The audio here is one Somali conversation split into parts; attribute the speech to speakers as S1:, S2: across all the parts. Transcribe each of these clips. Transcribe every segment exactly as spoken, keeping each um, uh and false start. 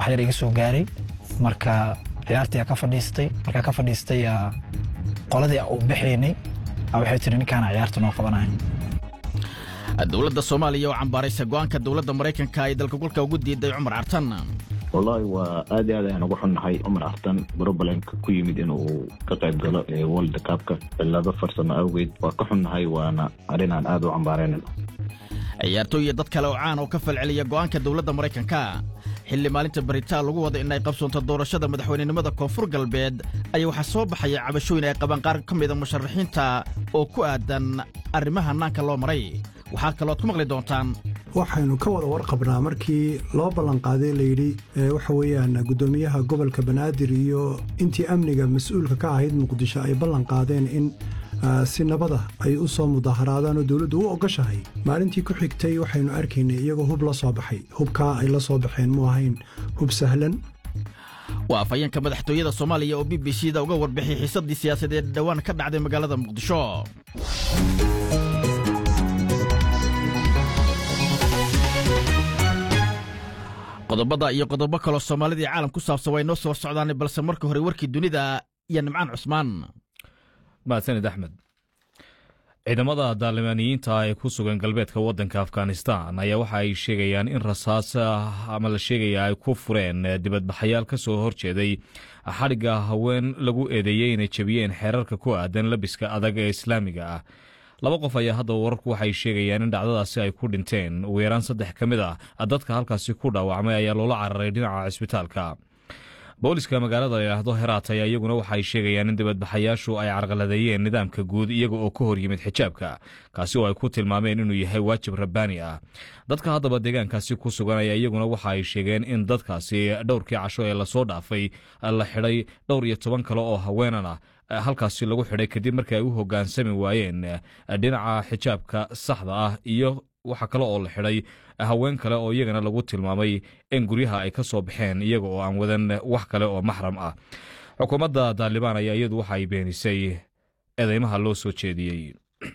S1: wax yar iga soo gaaray marka ciyaartii ka fadhiistay marka ka fadhiistay qoladii uu bixinay waxay tiri ninkaan ciyaarta noo qabanay
S2: dawladda Soomaaliya oo cambaaraysa go'aanka dawladda Mareykanka ay dalka kulka ugu diiday Umar Artan
S3: wallahi waa aad aad ayaan ugu xunnahay Umar Artan problemka ku yimid inuu ka qayb galo ee World Cup-ka laba farsamo awgeed waa ka xunnahay waana arrin aan aad u cambaarayno
S2: ciyaartooy dad kale oo caan oo ka falceliya go'aanka dawladda Mareykanka xilli maalinta baritaan lagu wada in ay qabsoonto doorashada madaxweynenimada Koonfur Galbeed ay waxa soo baxay cabashooyin ay qaban qaar ka mid ah musharaxiinta oo ku aadan arrimaha naanka loo maray waxa kale oo ku maqli doontaan
S4: waxaynu ka wada warqabnaa markii loo ballan qaaday la yiri waxa weeyaan gudoomiyaha gobolka Banaadir iyo intii amniga mas'uulka ka ahayd Muqdisho ay ballan qaadeen in si nabada ay u soo mudaharaadaan oo dawladdu u ogashahay maalintii ku xigtay waxaynu arkaynay iyagoo hub la soo baxay hubka ay la soo baxeen mu ahayn hub sahlan
S2: waa afayeenka madaxtooyada Soomaaliya oo B B C da uga warbixiyay xiisadii siyaasadeed dhawaan ka dhacday magaalada Muqdisho qodobada iyo qodobo kale Soomaalida caalam ku saabsan way noo soo socdaan balse marka hore warkii dunida iyo Nimcaan Cusmaan
S5: maasanid Axmed ciidamada Daalmaaniyiinta ee ku sugan galbeedka waddanka Afghanistan ayaa waxa ay sheegayaan in rasaas ama la sheegaya ay ku fureen dibadbaxayaal ka soo horjeeday xariga haween lagu eedeeyay inay jabiyeen xeerarka ku aadan labiska adag ee Islaamiga ah laba qof ayaa hadda wararku waxay sheegayaan in dhacdadaasi ay ku dhinteen ugu yaraan saddex ka mid ah dadka halkaasi ku dhaawacmay ayaa loola cararay dhinaca cisbitaalka booliska magaalada la yiraahdo Herat ayaa iyaguna waxay sheegayaan in dibadbaxayaashu ay carqaladeeyeen nidaamka guud iyaga oo ka hor yimid xijaabka kaasi oo ay ku tilmaameen inuu yahay waajib rabbaani ah dadka haddaba deegaankaasi ku sugan ayaa iyaguna waxa ay sheegeen in dadkaasi dhowrkii casho ee la soo dhaafay la xidhay dhowr iyo toban kale oo haweenan ah halkaasi lagu xidhay kadib markii ay u hoggaansami waayeen dhinaca xijaabka saxda ah iyo waxa kale oo la xidhay haween kale oo iyagana lagu tilmaamay in guryaha ay ka soo baxeen iyaga oo aan wadan wax kale oo maxram ah xukuumadda Taliban ayaa iyadu waxa ay beenisay eedeymaha loo soo jeediyey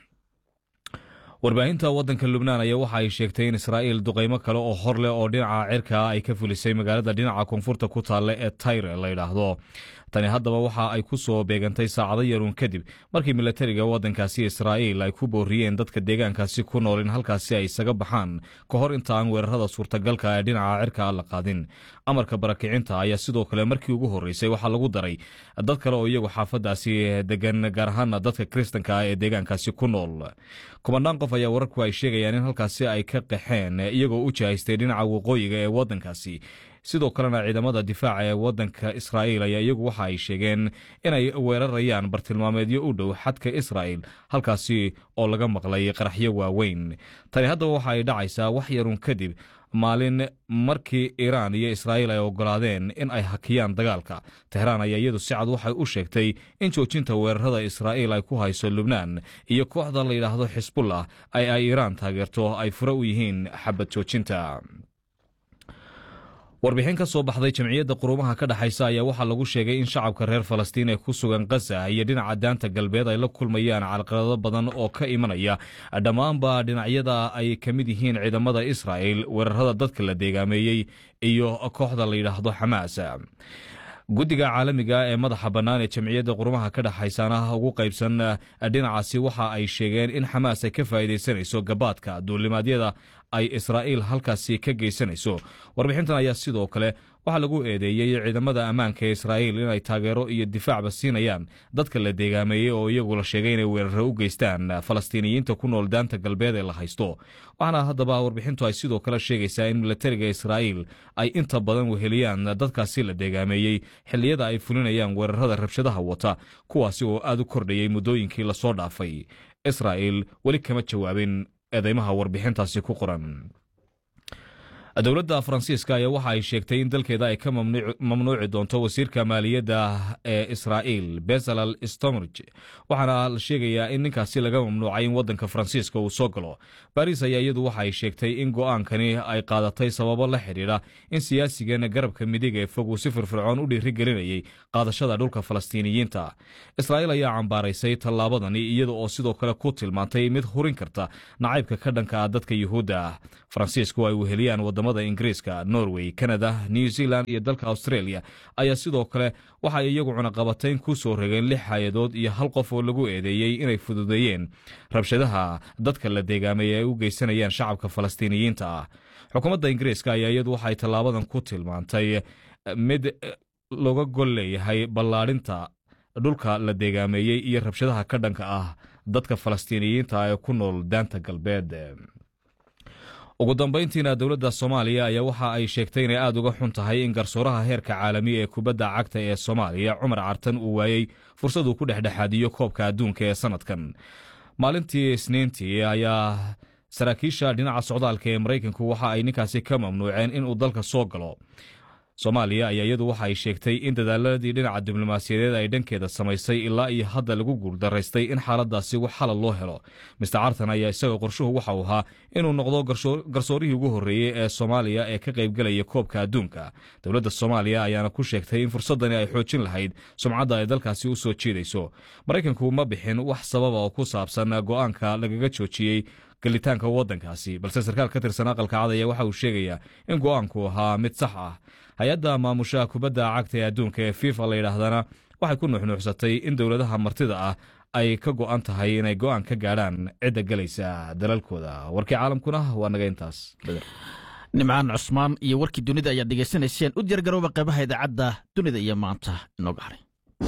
S5: warbaahinta waddanka Lubnaan ayaa waxa ay sheegtay in Israa'iil duqeymo kale oo hor leh oo dhinaca cirka ay ka fulisay magaalada dhinaca koonfurta ku taal ee Tyre la yiraahdo tani haddaba waxa ay ku soo beegantay saacado yaruun kadib markii militariga waddankaasi Israa'iil ay ku booriyeen dadka deegaankaasi ku nool in halkaasi ay isaga baxaan ka hor inta aan weerarada suurtagalka ee dhinaca cirka la qaadin amarka barakicinta ayaa sidoo kale markii ugu horeysay waxa lagu daray dad kale oo iyagu xaafadaasi degan gaar ahaan dadka Kristanka ee deegaankaasi ku nool kumanaan qof ayaa wararku ay sheegayaan in halkaasi ay ka qaxeen iyagoo u jahaystay dhinaca waqooyiga ee waddankaasi sidoo kalena ciidamada difaaca ee waddanka Israa'iil ayaa iyagu waxa ay sheegeen inay weerarayaan bartilmaameedyo u dhow xadka Israa'iil halkaasi oo laga maqlay qaraxyo waaweyn tani haddaba waxa ay dhacaysaa wax yarun kadib maalin markii Iiraan iyo Israa'iil ay ogolaadeen in ay hakiyaan dagaalka Tehraan ayaa iyadu si cad waxay u sheegtay in joojinta weerarada Israa'iil ay ku hayso Lubnaan iyo kooxda la yiraahdo Xisbullah ay ay Iiraan taageerto ay furo u yihiin xabad joojinta warbixin ka soo baxday jamciyadda quruumaha ka dhaxaysa ayaa waxaa lagu sheegay in shacabka reer Falastiin ee ku sugan Gaza iyo dhinaca daanta galbeed ay la kulmayaan carqalado badan oo ka imanaya dhammaanba dhinacyada ay ka mid yihiin ciidamada Israa'iil weerarada dadka la deegaameeyey iyo kooxda la yiraahdo Xamaas guddiga caalamiga ee madaxa bannaan ee jamciyadda quruumaha ka dhaxaysana ugu qaybsan dhinacaasi waxa ay sheegeen in Xamaas ay ka faa'iideysanayso gabaadka duulimaadyada ay Israa'iil halkaasi ka geysanayso warbixintan ayaa sidoo kale waxa lagu eedeeyay ciidamada ammaanka ee Israa'iil in ay taageero iyo difaacba siinayaan dadka la deegaameeyay oo iyagu la sheegay inay weerar u geystaan Falastiiniyiinta ku nool daanta galbeed ee la haysto waxaana haddaba warbixintu ay sidoo kale sheegaysaa in militariga Israa'iil ay inta badan weheliyaan dadkaasi la deegaameeyay xilliyada ay fulinayaan weerarada rabshadaha wata kuwaasi oo aad u kordhayay muddooyinkii la soo dhaafay Israa'iil weli kama jawaabin eedeymaha warbixintaasi ku qoran dowladda Faransiiska ayaa waxa ay sheegtay in dalkeeda ay ka mamnuuci doonto wasiirka maaliyadda ee Israa'iil Bezalel Smotrich waxaana la sheegayaa in ninkaasi laga mamnuucay in waddanka Faransiiska uu soo galo Paris ayaa iyadu waxa ay sheegtay in go'aankani ay qaadatay sababo la xiriira in siyaasigan garabka midiga ee fog uu si firfircoon u dhiirigelinayay qaadashada dhulka Falastiiniyiinta Israa'iil ayaa cambaaraysay tallaabadani iyada oo sidoo kale ku tilmaantay mid hurin karta nacaybka ka dhanka ah dadka Yuhuudda Faransiisku ay weheliyaan wadamo wadamada ingiriiska, norway, canada, new zealand iyo dalka australia ayaa sidoo kale waxa ay iyagu cunaqabatayn ku soo rogeen lix hay-adood iyo hal qof oo lagu eedeeyey inay fududeeyeen rabshadaha dadka la deegaameeye ay u geysanayaan shacabka falastiiniyiinta ah. xukuumadda ingiriiska ayaa iyadu waxay tallaabadan ku tilmaantay mid looga gol leeyahay ballaadhinta dhulka la deegaameeyey iyo rabshadaha ka dhanka ah dadka falastiiniyiinta ee ku nool daanta galbeed. ugu dambayntiina dowladda soomaaliya ayaa waxa ay sheegtay inay aad uga xun tahay in garsooraha heerka caalamiya ee kubadda cagta ee soomaaliya cumar cartan uu waayey fursaduu ku dhexdhexaadiyo koobka adduunka ee sanadkan. maalintii isniintii ayaa saraakiisha dhinaca socdaalka ee maraykanku waxa ay ninkaasi ka mamnuuceen inuu dalka soo galo. soomaaliya ayaa iyadu waxa ay sheegtay in dadaaladii dhinaca diblomaasiyadeed ay dhankeeda samaysay ilaa iyo hadda lagu guuldaraystay in xaaladaasi wax xalal loo helo. mister cartan ayaa isagoo qorshuhu waxa uu ahaa inuu noqdo garsoorihii ugu horreeyey ee soomaaliya ee ka qaybgelaya koobka adduunka. dowladda soomaaliya ayaana ku sheegtay in fursadani ay xoojin lahayd sumcadda ay dalkaasi u soo jiidayso. maraykanku ma bixin wax sababa oo ku saabsan go'aanka lagaga joojiyey galitaanka waddankaasi, balse sarkaal ka tirsan aqalka cad ayaa waxa uu sheegayaa in go'aanku ahaa mid sax ah. hay-adda maamushaha kubadda cagta ee adduunka ee fifa la yidhaahdana waxay ku nuuxnuuxsatay in dowladaha martida ah ay ka go'an tahay inay go'aan ka gaadhaan cidda gelaysa dalalkooda. warkii caalamkuna waa naga intaas.
S2: nimcaan cusmaan iyo warkii dunida ayaad dhegaysanayseen. u diyaargarooba qaybaha idaacadda dunida iyo maanta inooga haray.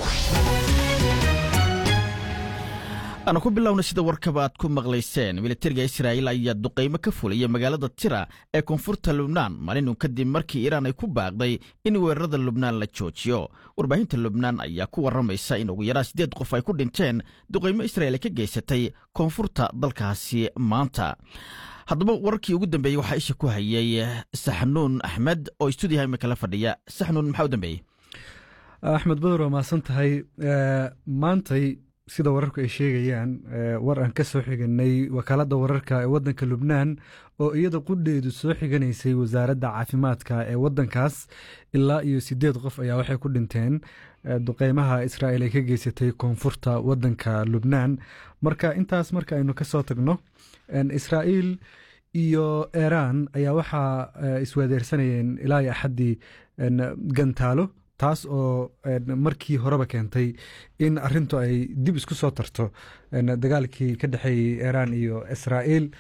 S2: aanu ku bilowna sida warkaba aad ku maqlayseen, militariga israa'iil ayaa duqaymo ka fulaya magaalada tira ee koonfurta lubnaan maalin kadib markii iiraan ay ku baaqday in weerarada lubnaan la joojiyo. warbaahinta lubnaan ayaa ku warramaysa in ugu yaraan siddeed qof ay ku dhinteen duqaymo israa'iil ay ka geysatay koonfurta dalkaasi maanta. haddaba wararkii ugu dambeeyey waxaa isha ku hayay saxnuun axmed oo istuudiyaha imika la fadhiya. saxnuun, maxaa u dambeeyey?
S6: axmed badur waa mahadsan tahay. maantay sida wararku ay sheegayaan, war aan ka soo xiganay wakaaladda wararka ee waddanka lubnaan oo iyada qudheedu soo xiganaysay wasaaradda caafimaadka ee waddankaas, ilaa iyo siddeed qof ayaa waxay ku dhinteen duqeymaha israa'iil ay ka geysatay koonfurta waddanka lubnaan. marka intaas marka aynu ka soo tagno, israa'iil iyo iiraan ayaa waxaa iswadeersanayeen ilaa iyo axaddii gantaalo, taas oo markii horeba keentay in arintu ay dib isku soo tarto dagaalkii ka dhexeeyey iiraan iyo israa'iil.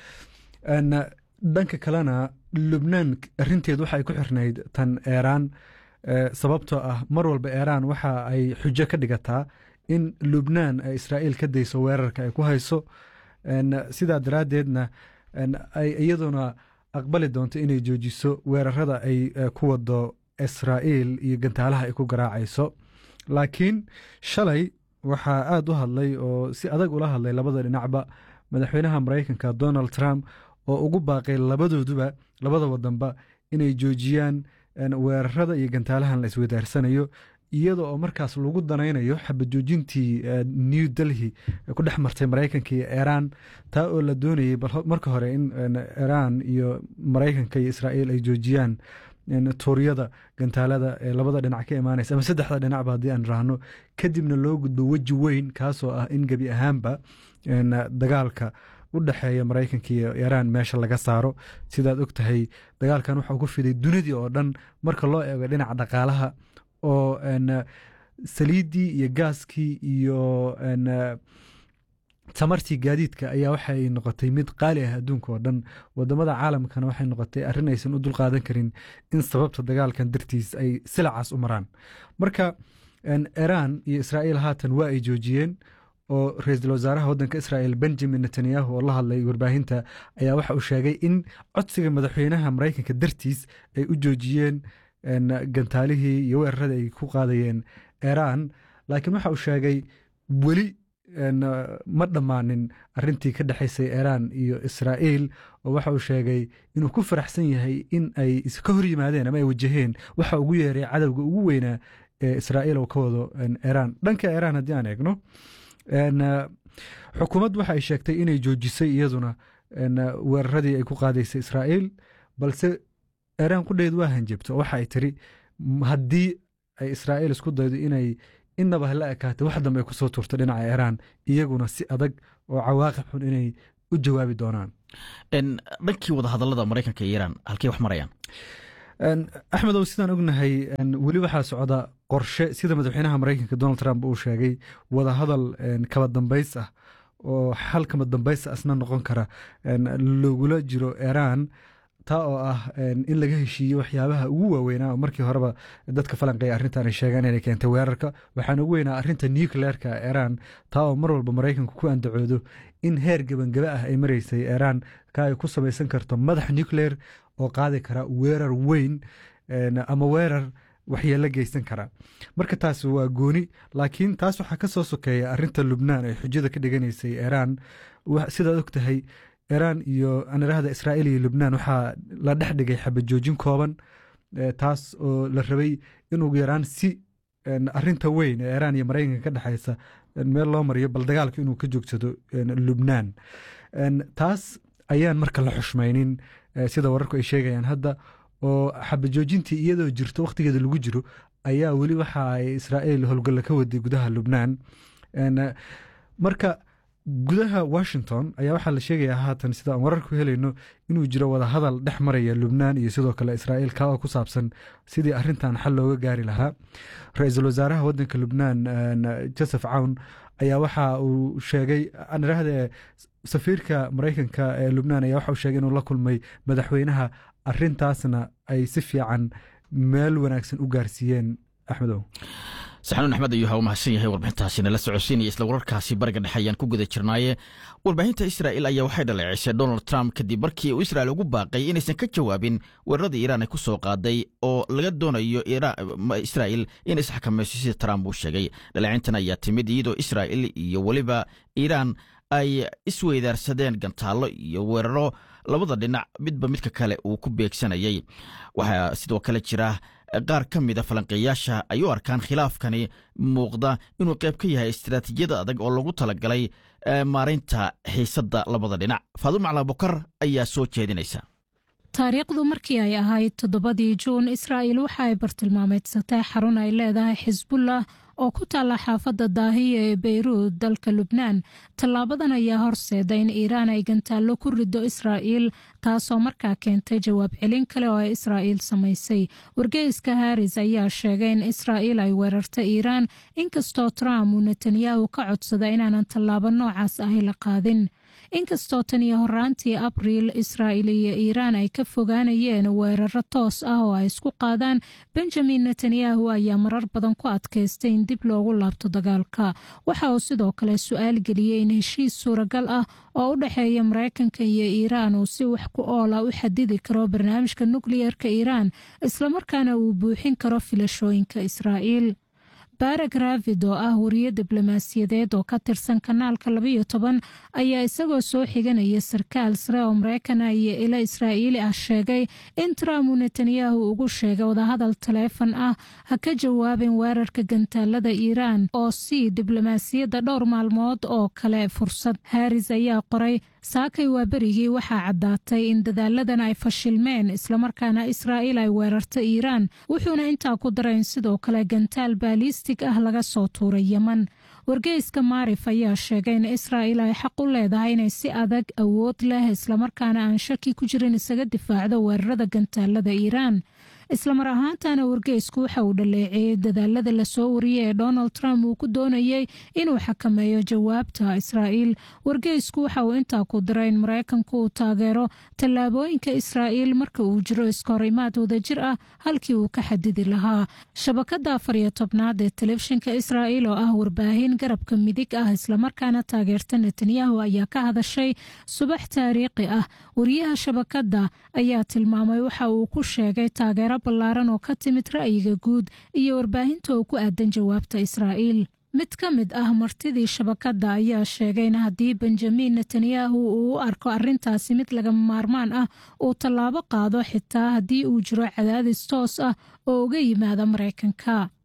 S6: dhanka kalena lubnaan arinteed waxa ay ku xirnayd tan iiraan, sababtoo ah mar walba iiraan waxa ay xujo ka dhigataa in lubnaan ay israa'iil ka dayso weerarka ay ku hayso. sidaa daraaddeedna ay iyaduna aqbali doonto inay joojiso weerarada ay ku wado israa'iil iyo gantaalaha ay ku garaacayso. laakiin shalay waxaa aad u hadlay oo si adag ula hadlay labada dhinacba madaxweynaha maraykanka donald trump oo ugu baaqay labadooduba labada wadanba inay joojiyaan weerarada iyo gantaalahan la iswadaarsanayo, iyada oo markaas lagu danaynayo xabajoojintii new delhi ku dhex martay maraykanka iyo iiraan, taa oo la doonayay marka hore in iiraan iyo maraykanka iyo israa'iil ay joojiyaan tuuryada gantaalada ee labada dhinac ka imaanaysa ama saddexda dhinacba haddii aan raahno, kadibna loo gudbo weji weyn kaasoo ah in gebi ahaanba dagaalka u dhexeeya maraykanka iyo iiraan meesha laga saaro. sidaad og tahay dagaalkan waxaa ku fiday dunidii oo dhan marka loo eego dhinaca dhaqaalaha, oo saliiddii iyo gaaskii iyo tamartii gaadiidka ayaa waxay noqotay mid qaali ah adduunka oo dhan. wadamada caalamkana waxay noqotay arrin aysan u dulqaadan karin in sababta dagaalkan dartiis ay silacaas u maraan. marka iiraan iyo israa'iil haatan waa ay joojiyeen, oo ra-iisul wasaaraha waddanka israa'iil benjamin netanyahu oo la hadlay warbaahinta ayaa waxa uu sheegay in codsiga madaxweynaha maraykanka dartiis ay u joojiyeen gantaalihii iyo weerarada ay ku qaadayeen iiraan. laakiin waxa uu sheegay weli ma dhammaanin arintii ka dhexaysay iiraan iyo israa'iil, oo waxa uu sheegay inuu ku faraxsan yahay in ay iska hor yimaadeen ama ay wajaheen waxa ugu yeeray cadowga ugu weynaa ee israa'iil oo ka wado iiraan. dhanka iiraan haddii aan eegno, xukuumaddu waxa ay sheegtay inay joojisay iyaduna weeraradii ay ku qaadaysay israa'iil, balse iiraan qudheedu waa hanjabto. waxa ay tiri haddii ay israa'iil isku daydo inay inaba hala ekaatay wax dambe ay ku soo tuurto dhinaca iiraan, iyaguna si adag oo cawaaqib xun inay u jawaabi doonaan.
S2: dhankii wadahadallada maraykanka iyo iiraan halkay wax marayaan
S6: axmedow sidaan ognahay weli waxaa socda qorshe sida madaxweynaha maraykanka donald trump uu sheegay wadahadal kaba dambays ah oo xal kaba dambays asna noqon kara lagula jiro iiraan taa oo ah in laga heshiiyo waxyaabaha ugu waaweynaa markii horeba dadka falanqeeya arrintan ay sheegaan inay keentay weerarka waxaana ugu weynaa arrinta nucleerka iiraan taa oo mar walba maraykanku ku andacoodo in heer gebangaba ah ay maraysay iiraan ka ay ku samaysan karto madax nucleer oo qaadi kara weerar weyn ama weerar waxyeelo geysan kara marka taas waa gooni laakiin taas waxaa ka soo sokeeya arrinta lubnaan ay xujada ka dhiganaysay iiraan sidaad og tahay iiraan iyo anirahda israa'iil iyo lubnaan waxaa la dhex dhigay xabajoojin kooban taas oo la rabay in ugu yaraan si arrinta weyn ee iiraan iyo maraykanka ka dhexaysa meel loo mariyo bal dagaalka inuu ka joogsado lubnaan taas ayaan marka la xushmaynin sida wararku ay sheegayaan hadda oo xabajoojintii iyadoo jirto wakhtigeeda lagu jiro ayaa weli waxa ay israa'iil howlgalla ka waday gudaha lubnaan marka gudaha washington ayaa waxaa la sheegayaa haatan sida aan wararku helayno inuu jiro wadahadal dhex maraya lubnaan iyo sidoo kale israa'iil ka oo ku saabsan sidii arrintan xal looga gaari lahaa ra-iisul wasaaraha waddanka lubnaan joseph cawn ayaa waxa uu sheegay anirahde safiirka maraykanka ee lubnaan ayaa waxa uu sheegay inuu la kulmay madaxweynaha arrintaasna ay si fiican meel wanaagsan u gaarsiiyeen axmedow
S2: saxanuun axmed ayuu ha u mahadsan yahay warbixintaasina la socodsiinaya isla wararkaasi bariga dhexe ayaan ku guda jirnaaye warbaahinta israa'iil ayaa waxay dhaleecisay donald trump kadib markii uu israa'iil ugu baaqay inaysan ka jawaabin weerarada iiraan ay ku soo qaaday oo laga doonayo israa'iil in isxakamayso sida trump uu sheegay dhaleecintan ayaa timid iyadoo israa'iil iyo weliba iiraan ay isweydaarsadeen gantaallo iyo weeraro labada dhinac midba midka kale uu ku beegsanayay waxaa sidoo kale jira qaar ka mida falanqeeyaasha ay u arkaan khilaafkani muuqda inuu qayb ka yahay istiraatiijiyada adag oo lagu talagalay maaraynta xiisadda labada dhinac faadumo maclaabokar ayaa soo jeedinaysa
S7: taariikhdu markii ay ahayd toddobadii juun israa'iil waxa ay bartilmaameedsatay xarun ay leedahay xisbullah oo ku taalla xaafadda daahiya ee beyruud dalka lubnaan tallaabadan ayaa horseeda in iiraan ay gantaallo ku riddo israa'iil taasoo markaa keentay jawaab celin kale oo ay israa'iil samaysay wargeyska haris ayaa sheegay in israa'iil ay weerarta iiraan inkastoo trump uu netanyahu ka codsada inaanan tallaabo noocaas ahi la qaadin inkastoo tan iyo horaantii abriil israa'iil iyo iiraan ay ka fogaanayeen weeraro toos ah oo ay isku qaadaan benjamin netanyahu ayaa marar badan ku adkaystay in dib loogu laabto dagaalka waxa uu sidoo kale su-aal geliyey in heshiis suuragal ah oo u dhexeeya maraykanka iyo iiraan uu si wax ku oola u xadidi karo barnaamijka nukliyerka iiraan islamarkaana uu buuxin karo filashooyinka israa'iil barag ravid oo ah wariye diblomaasiyadeed oo ka tirsan kanaalka labayo toban ayaa isagoo soo xiganaya sarkaal sare oo maraykan iyo ilo israa'iili ah sheegay in trump uu netanyahu ugu sheegay wadahadal taleefon ah ha ka jawaabin weerarka gantaalada iiraan oo sii diblomaasiyadda dhowr maalmood oo kale fursad haris ayaa qoray saakay waa berigii waxaa caddaatay in dadaaladan ay fashilmeen islamarkaana israa'iil ay weerarta iiraan wuxuuna intaa ku darayn sidoo kale gantaal baalistig ah laga soo tuuray yeman wargeyska maarif ayaa sheegay in israa'iil ay xaq u leedahay inay si adag awood leh islamarkaana aan shaki ku jirin isaga difaacdo weerarada gantaalada iiraan islamar ahaantana wargeysku waxa uu dhaleeceeyey dadaalada lasoo wariyey ee donald trump uu ku doonayey inuu xakameeyo jawaabta israa'iil wargeysku waxa uu intaa ku diray in maraykanku uu taageero tallaabooyinka israa'iil marka uu jiro iskahorimaad wadajir ah halkii uu ka xadidi lahaa shabakadda afar iyo tobnaad ee telefishinka israa'iil oo ah warbaahin garabka midig ah islamarkaana taageerta netanyahu ayaa ka hadashay subax taariikhi ah wariyaha shabakadda ayaa tilmaamay waxa uu ku sheegay taageero ballaaran oo ka timid ra'yiga guud iyo warbaahinta oo ku aadan jawaabta israa'iil mid ka mid ah martidii shabakadda ayaa sheegay in haddii benjamin netanyahu uu u arko arrintaasi mid lagama maarmaan ah uu tallaabo qaado xitaa haddii uu jiro cadaadis toos ah oo uga yimaada maraykanka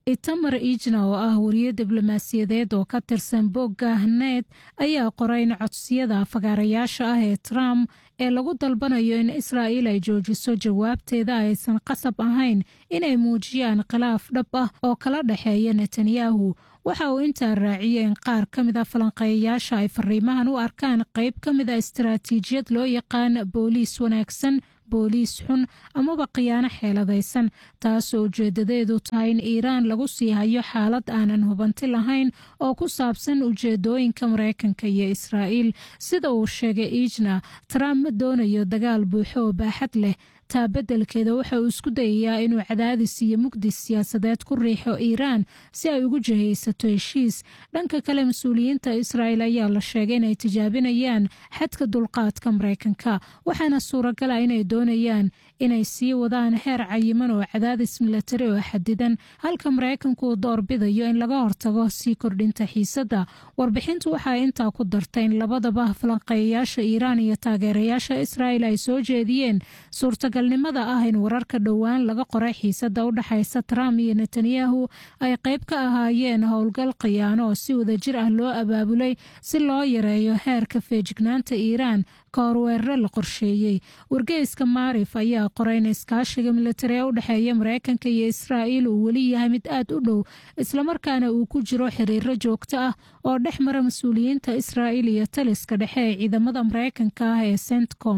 S7: itamar ijna oo ah wariye diblomaasiyadeed oo ka tirsan bogga net ayaa qoray in codsiyada fagaarayaasha ah ee Trump ee lagu dalbanayo in Israa'iil ay joojiso jawaabteeda aysan qasab ahayn inay muujiyaan khilaaf dhab ah oo kala dhexeeya Netanyahu. waxa uu intaa raaciyay in qaar ka mid ah falanqeeyayaasha ay fariimahan u arkaan qayb ka mid ah istaraatiijiyad loo yaqaan booliis wanaagsan, booliis xun amaba khiyaano xeeladaysan, taasoo ujeedadeedu tahay in Iiraan lagu sii hayo xaalad aanan hubanti lahayn oo ku saabsan ujeedooyinka Mareykanka iyo Israa'iil. Sida uu sheegay Ijna, Trump ma doonayo dagaal buuxo oo baaxad leh, taa beddelkeeda waxa uu isku dayayaa inuu cadaadis iyo mugdi siyaasadeed ku riixo Iiraan si ay ugu jihaysato heshiis. Dhanka kale, mas-uuliyiinta Israa'iil ayaa la sheegay inay tijaabinayaan xadka dulqaadka Mareykanka, waxaana suuragal ah inay doonayaan inay sii wadaan heer cayiman oo cadaadis milatari oo xadidan, halka Mareykanku uu doorbidayo in laga hortago sii kordhinta xiisadda. Warbixintu waxay intaa ku dartay in labadaba falanqeeyayaasha Iiraan iyo taageerayaasha Israa'iil ay soo jeediyeen suurtagalnimada ah in wararka dhowaan laga qoray xiisadda u dhaxaysa Trump iyo Netanyahu ay qayb ka ahaayeen howlgal khiyaano oo si wadajir ah loo abaabulay si loo yareeyo heerka feejignaanta Iiraan ka hor weeraro la qorsheeyey. Wargeyska Maarif ayaa qoray in iskaashiga militari ee u dhexeeya Mareykanka iyo Israa'iil uu weli yahay mid aad u dhow, islamarkaana uu ku jiro xiriiro joogto ah oo dhex mara mas-uuliyiinta Israa'iil iyo taliska dhexe ee ciidamada Mareykanka ah ee CENTCOM.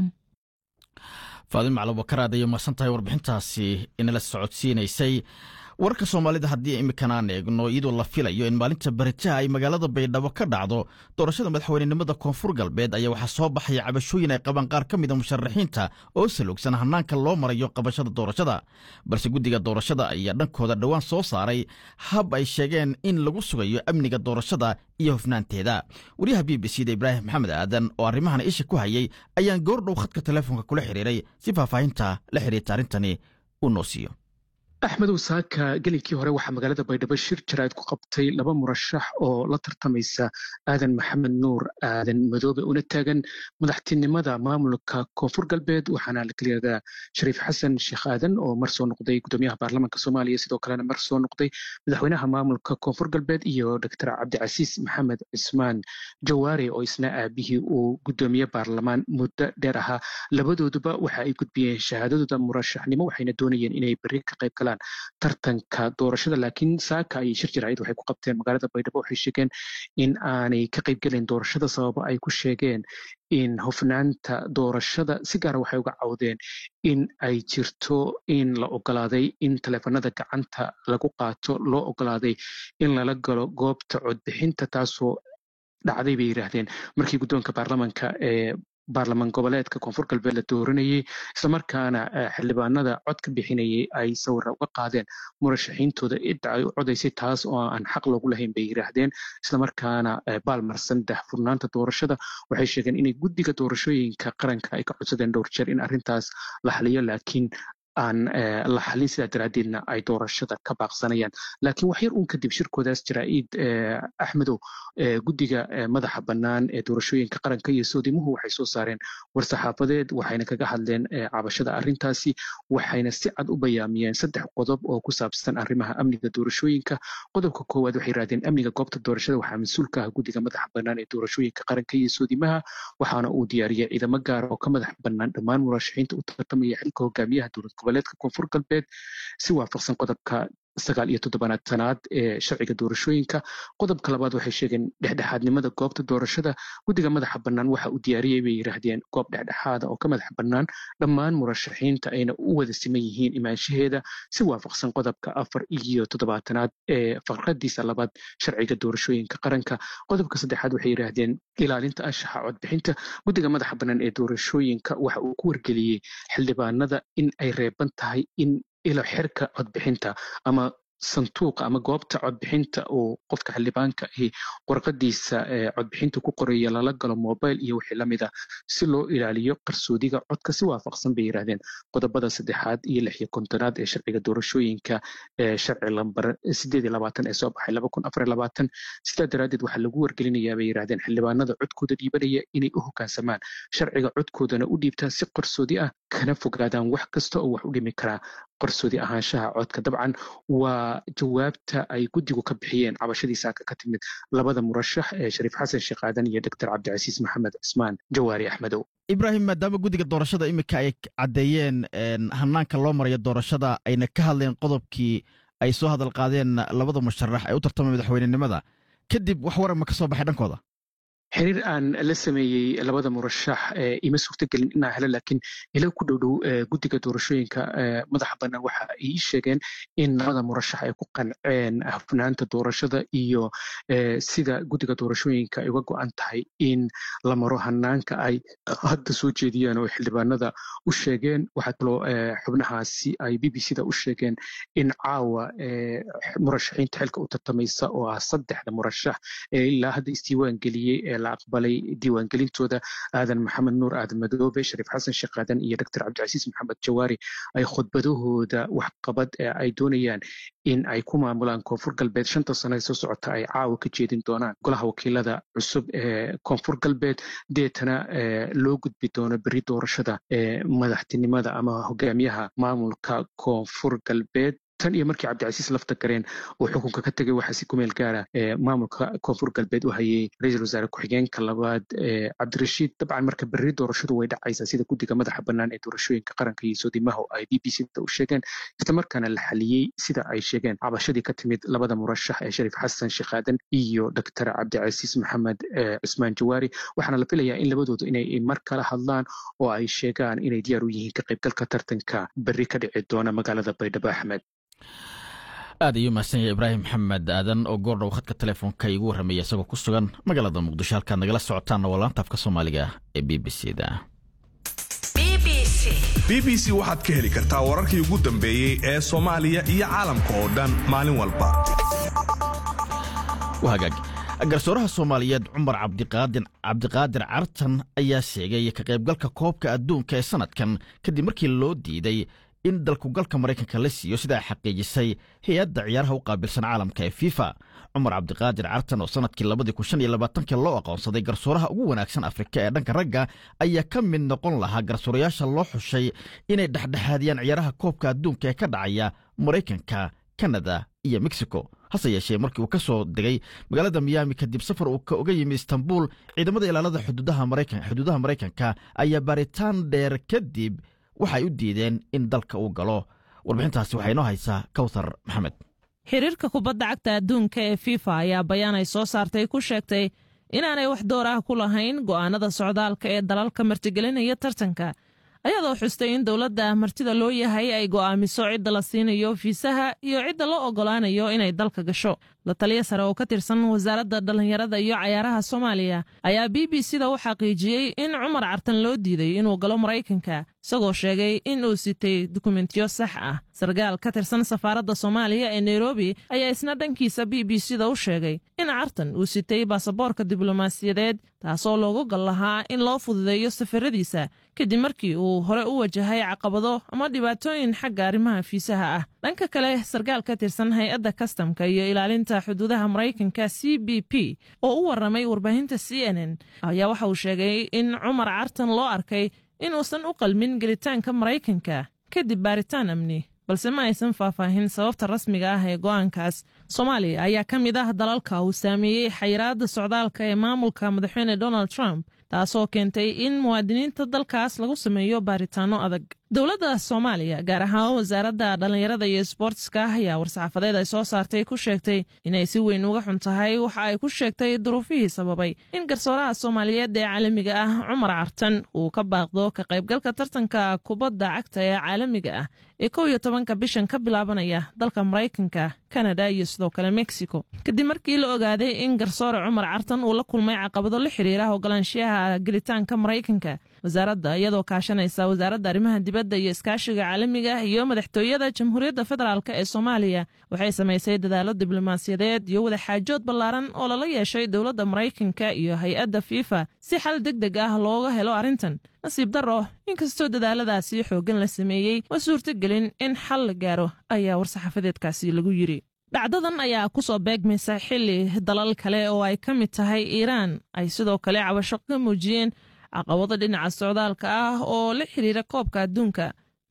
S2: faadin macluub wakaraad ayay marsan tahay warbixintaasi inala socodsiinaysay. wararka Soomaalida haddii imikana aan eegno, iyadoo la filayo in maalinta baritaha ay magaalada Baydhabo ka dhacdo doorashada madaxweynenimada Koonfur Galbeed, ayaa waxaa soo baxaya cabashooyin ay qabaan qaar ka mid a musharaxiinta oo salugsan hanaanka loo marayo qabashada doorashada. balse guddiga doorashada ayaa dhankooda dhowaan soo saaray hab ay sheegeen in lagu sugayo amniga doorashada iyo hufnaanteeda. wariyaha B B C da Ibraahim Maxamed Aadan oo arrimahan isha ku hayay ayaan goordhow khadka telefoonka kula xiriiray si faahfaahinta la xiriirta arrintani uu noo siiyo.
S8: axmedow saaka gelinkii hore waxaa magaalada Baydhabo shir jaraa'id ku qabtay laba murashax oo la tartamaysa aadan maxamed nuur aadan madoobe una taagan madaxtinimada maamulka Koonfur Galbeed, waxaana la kaliyadaa Shariif Xasan Sheekh Aadan oo mar soo noqday gudoomiyaha baarlamaanka Soomaaliya, sidoo kalena mar soo noqday madaxweynaha maamulka Koonfur Galbeed, iyo Dr Cabdicasiis Maxamed Cismaan Jawaari oo isna aabihii uu gudoomiye baarlamaan muddo dheer ahaa. labadooduba waxa ay gudbiyeen shahaadadooda murashaxnimo, waxayna doonayeen inay berri ka qayb galaan tartanka doorashada. laakiin saaka ay shir jaraa'id waxay ku qabteen magaalada Baydhabo, waxay sheegeen in aanay ka qayb gelin doorashada sababo ay ku sheegeen in hufnaanta doorashada, si gaara waxay uga cawdeen in ay jirto in la ogolaaday in taleefanada gacanta lagu qaato, loo ogolaaday in lala galo goobta codbixinta, taasoo dhacday bay yiraahdeen markii guddoonka baarlamaanka ee baarlamaan goboleedka Koonfur Galbeed la dooranayay, islamarkaana xildhibaanada cod ka bixinayay ay sawir uga qaadeen murashaxiintooda cidda ay u codaysay, taas oo aan xaq loogu lahayn bay yiraahdeen, islamarkaana baalmarsan daahfurnaanta doorashada. waxay sheegeen inay guddiga doorashooyinka qaranka ay ka codsadeen dhowr jeer in arrintaas la xaliyo, laakiin aan la xalin, sidaa daraaddeedna ay doorashada ka baaqsanayaan. laakiin wax yar uun kadib shirkoodaas jaraa'id axmedow, guddiga madaxa bannaan ee doorashooyinka qaranka iyo soodimuhu waxay soo saareen war-saxaafadeed, waxayna kaga hadleen cabashada arrintaasi, waxayna si cad u bayaamiyeen saddex qodob oo ku saabsan arrimaha amniga doorashooyinka. qodobka koowaad waxay yiraahdeen amniga goobta doorashada waxaa mas-uul ka ah guddiga madaxa bannaan ee doorashooyinka qaranka iyo soodimaha, waxaana uu diyaariyay ciidamo gaara oo ka madax bannaan dhammaan murashaxiinta u tartamaya xilka hogaamiyaha dowlad goboleedka Koonfur Galbeed si waafaqsan qodobka sagaal iyo toddobaatanaad ee sharciga doorashooyinka. qodobka labaad waxay sheegeen dhexdhexaadnimada goobta doorashada. guddiga madaxa bannaan waxa uu diyaariyey bay yiraahdeen goob dhexdhexaada oo ka madax bannaan dhammaan murashaxiinta ayna u wada siman yihiin imaanshaheeda si waafaqsan qodobka afar iyo toddobaatanaad ee farqadiisa labaad sharciga doorashooyinka qaranka. qodobka saddexaad waxay yiraahdeen ilaalinta anshaxa codbixinta. guddiga madaxa bannaan ee doorashooyinka waxa uu ku wargeliyey xildhibaanada in ay reeban tahay in ilo xirka codbixinta ama sanduuqa ama goobta codbixinta uu qofka xildhibaanka ahi warqadiisa codbixinta ku qoraya lala galo mobile iyo wixii lamid ah si loo ilaaliyo qarsoodiga codka si waafaqsan bay yiraahdeen qodobada saddexaad iyo lix iyo kontonaad ee sharciga doorashooyinka ee sharci lambar sideed iyo labaatan ee soo baxay laba kun afar iyo labaatan. sidaa daraaddeed waxaa lagu wargelinayaa bay yiraahdeen xildhibaanada codkooda dhiibanaya inay u hoggaansamaan sharciga codkoodana u dhiibtaan si qarsoodi ah, kana fogaadaan wax kasta oo wax u dhimi karaa qarsoodi ahaanshaha codka. dabcan waa jawaabta ay guddigu ka bixiyeen cabashadii saaka ka timid labada murashax ee shariif xasan sheekh aadan iyo doctor cabdicasiis maxamed cismaan jawaari axmedow.
S2: ibraahim, maadaama guddiga doorashada iminka ay caddeeyeen hanaanka loo marayo doorashada ayna ka hadleen qodobkii ay soo hadal qaadeen labada musharax ee u tartamay madaxweynenimada, kadib wax waran ma ka soo baxay dhankooda?
S8: xiriir aan la sameeyey labada murashax ima suurtagelin inaa helo, laakiin ilo ku dhowdhow guddiga doorashooyinka madaxa bannaan waxa ay ii sheegeen in labada murashax ay ku qanceen hufnaanta doorashada iyo sida guddiga doorashooyinka ay uga go'an tahay in la maro hanaanka ay hadda soo jeediyaan oo xildhibaanada u sheegeen. waxaa kaloo xubnahaasi ay b b c da u sheegeen in caawa murashaxiinta xilka u tartamaysa oo ah saddexda murashax ee ilaa hadda isdiiwaan geliyey ee la aqbalay diiwaangelintooda, aadan maxamed nuur aadan madoobe, shariif xasan sheekh aadan iyo doctor cabdicasiis maxamed jawaari, ay khudbadahooda waxqabad ee ay doonayaan in ay ku maamulaan koonfur galbeed shanta sano ee soo socota ay caawa ka jeedin doonaan golaha wakiilada cusub ee koonfur galbeed, deetana loo gudbi doono beri doorashada ee madaxtinimada ama hogaamiyaha maamulka koonfur galbeed. tan iyo markii cabdicasiis lafta gareen uu xukunka ka tegay waxaa si kumeel gaara maamulka koonfur galbeed u hayay ra-iisul wasaare ku-xigeenka labaad cabdirashiid. dabcan marka berri doorashadu way dhacaysaa sida guddiga madaxa bannaan ee doorashooyinka qaranka iyo soodimaha oo ay b b c da u sheegeen, isla markaana la xaliyey sida ay sheegeen cabashadii ka timid labada murashax ee shariif xasan sheekh aadan iyo doctor cabdicasiis maxamed cismaan jawaari. waxaana la filayaa in labadoodu inay mar kala hadlaan oo ay sheegaan inay diyaar u yihiin ka qaybgalka tartanka berri ka dhici doona magaalada baydhabo. axmed,
S2: aad ayuu mahadsan yahay ibraahim maxamed aadan oo goordhow khadka telefoonka igu warramaya isagoo ku sugan magaalada muqdisho. halkaad nagala socotaanna waa laanta afka soomaaliga ee b b c da.
S9: b b c waxaad ka heli kartaa wararkii ugu dambeeyey ee soomaaliya iyo caalamka oo dhan maalin walba.
S2: wahagaag garsooraha soomaaliyeed cumar cabdiqaadir cartan ayaa sheegay ka qaybgalka koobka adduunka ee sanadkan kadib markii loo diiday in dalkugalka maraykanka la siiyo sida ay xaqiijisay hay-adda ciyaaraha u qaabilsan caalamka ee fifa. cumar cabdiqaadir cartan oo sanadkii labadii kun shan iyo labaatanka loo aqoonsaday garsooraha ugu wanaagsan afrika ee dhanka ragga ayaa ka mid noqon lahaa garsoorayaasha loo xushay inay dhexdhexaadiyaan ciyaaraha koobka adduunka ee ka dhacaya maraykanka, kanada iyo mexico. hase yeeshee markii uu ka soo degay magaalada miyaami kadib safar uu ka oga yimi istanbul, ciidamada ilaalada xuduudaha maraykanka ayaa baaritaan dheer kadib waxay u diideen in dalka uu galo. warbixintaasi waxay inoo haysaa kawthar maxamed.
S10: xiriirka kubadda cagta adduunka ee fifa ayaa bayaan ay soo saartay ku sheegtay inaanay wax door ah ku lahayn go'aanada socdaalka ee dalalka martigelinaya tartanka, ayadoo xustay in dowladda martida loo yahay ay go'aamiso cidda la siinayo fiisaha iyo cidda loo oggolaanayo inay dalka gasho. la taliya sare oo ka tirsan wasaaradda dhallinyarada iyo cayaaraha soomaaliya ayaa b b c da u xaqiijiyey in cumar cartan loo diiday inuu galo maraykanka, isagoo sheegay in uu sitay dukumentiyo sax ah. sarkaal ka tirsan safaaradda soomaaliya ee nairobi ayaa isna dhankiisa b b c da u sheegay in cartan uu sitay baasaboorka diblomaasiyadeed, taasoo loogu gal lahaa in loo fududeeyo safaradiisa kadib markii uu hore u wajahay caqabado ama dhibaatooyin xagga arrimaha fiisaha ah. dhanka kale, sarkaal ka tirsan hay-adda kastamka iyo ilaalinta xuduudaha maraykanka c b p oo u warramay warbaahinta c n n ayaa waxa uu sheegay in cumar cartan loo arkay inuusan u qalmin gelitaanka maraykanka kadib baaritaan amni, balse ma aysan faahfaahin sababta rasmiga ah ee go'aankaas. soomaaliya ayaa ka mid ah dalalka uu saameeyey xayiraadda socdaalka ee maamulka madaxweyne donald trump, taasoo keentay in muwaadiniinta dalkaas lagu sameeyo baaritaano adag. dowladda soomaaliya gaar ahaan wasaaradda dhallinyarada iyo sboortiska ayaa war-saxaafadeed ay soo saartay ku sheegtay inay si weyn uga xun tahay waxa ay ku sheegtay duruufihii sababay in garsooraha soomaaliyeed ee caalamiga ah cumar cartan uu ka baaqdo ka qaybgalka tartanka kubadda cagta ee caalamiga ah ee kow iyo tobanka bishan ka bilaabanaya dalka maraykanka, kanada iyo sidoo kale mexico, kadib markii la ogaaday in garsoore cumar cartan uu la kulmay caqabado la xiriira ogolaanshiyaha gelitaanka maraykanka. wasaaradda iyadoo kaashanaysa wasaaradda arrimaha dibadda iyo iskaashiga caalamiga iyo madaxtooyada jamhuuriyadda federaalk ee soomaaliya waxay samaysay dadaallo diblomaasiyadeed iyo wadaxaajood ballaaran oo lala yeeshay dowladda maraykanka iyo hay-adda fifa si xal deg deg ah looga helo arrintan. nasiib darro, inkastoo dadaaladaasi xooggan la sameeyey ma suurtogelin in xal la gaaro, ayaa war-saxaafadeedkaasi lagu yidhi. dhacdadan ayaa ku soo beegmaysa xilli dalal kale oo ay ka mid tahay iiraan ay sidoo kale cabasho ka muujiyeen caqabado dhinaca socdaalka ah oo la xiriira koobka adduunka.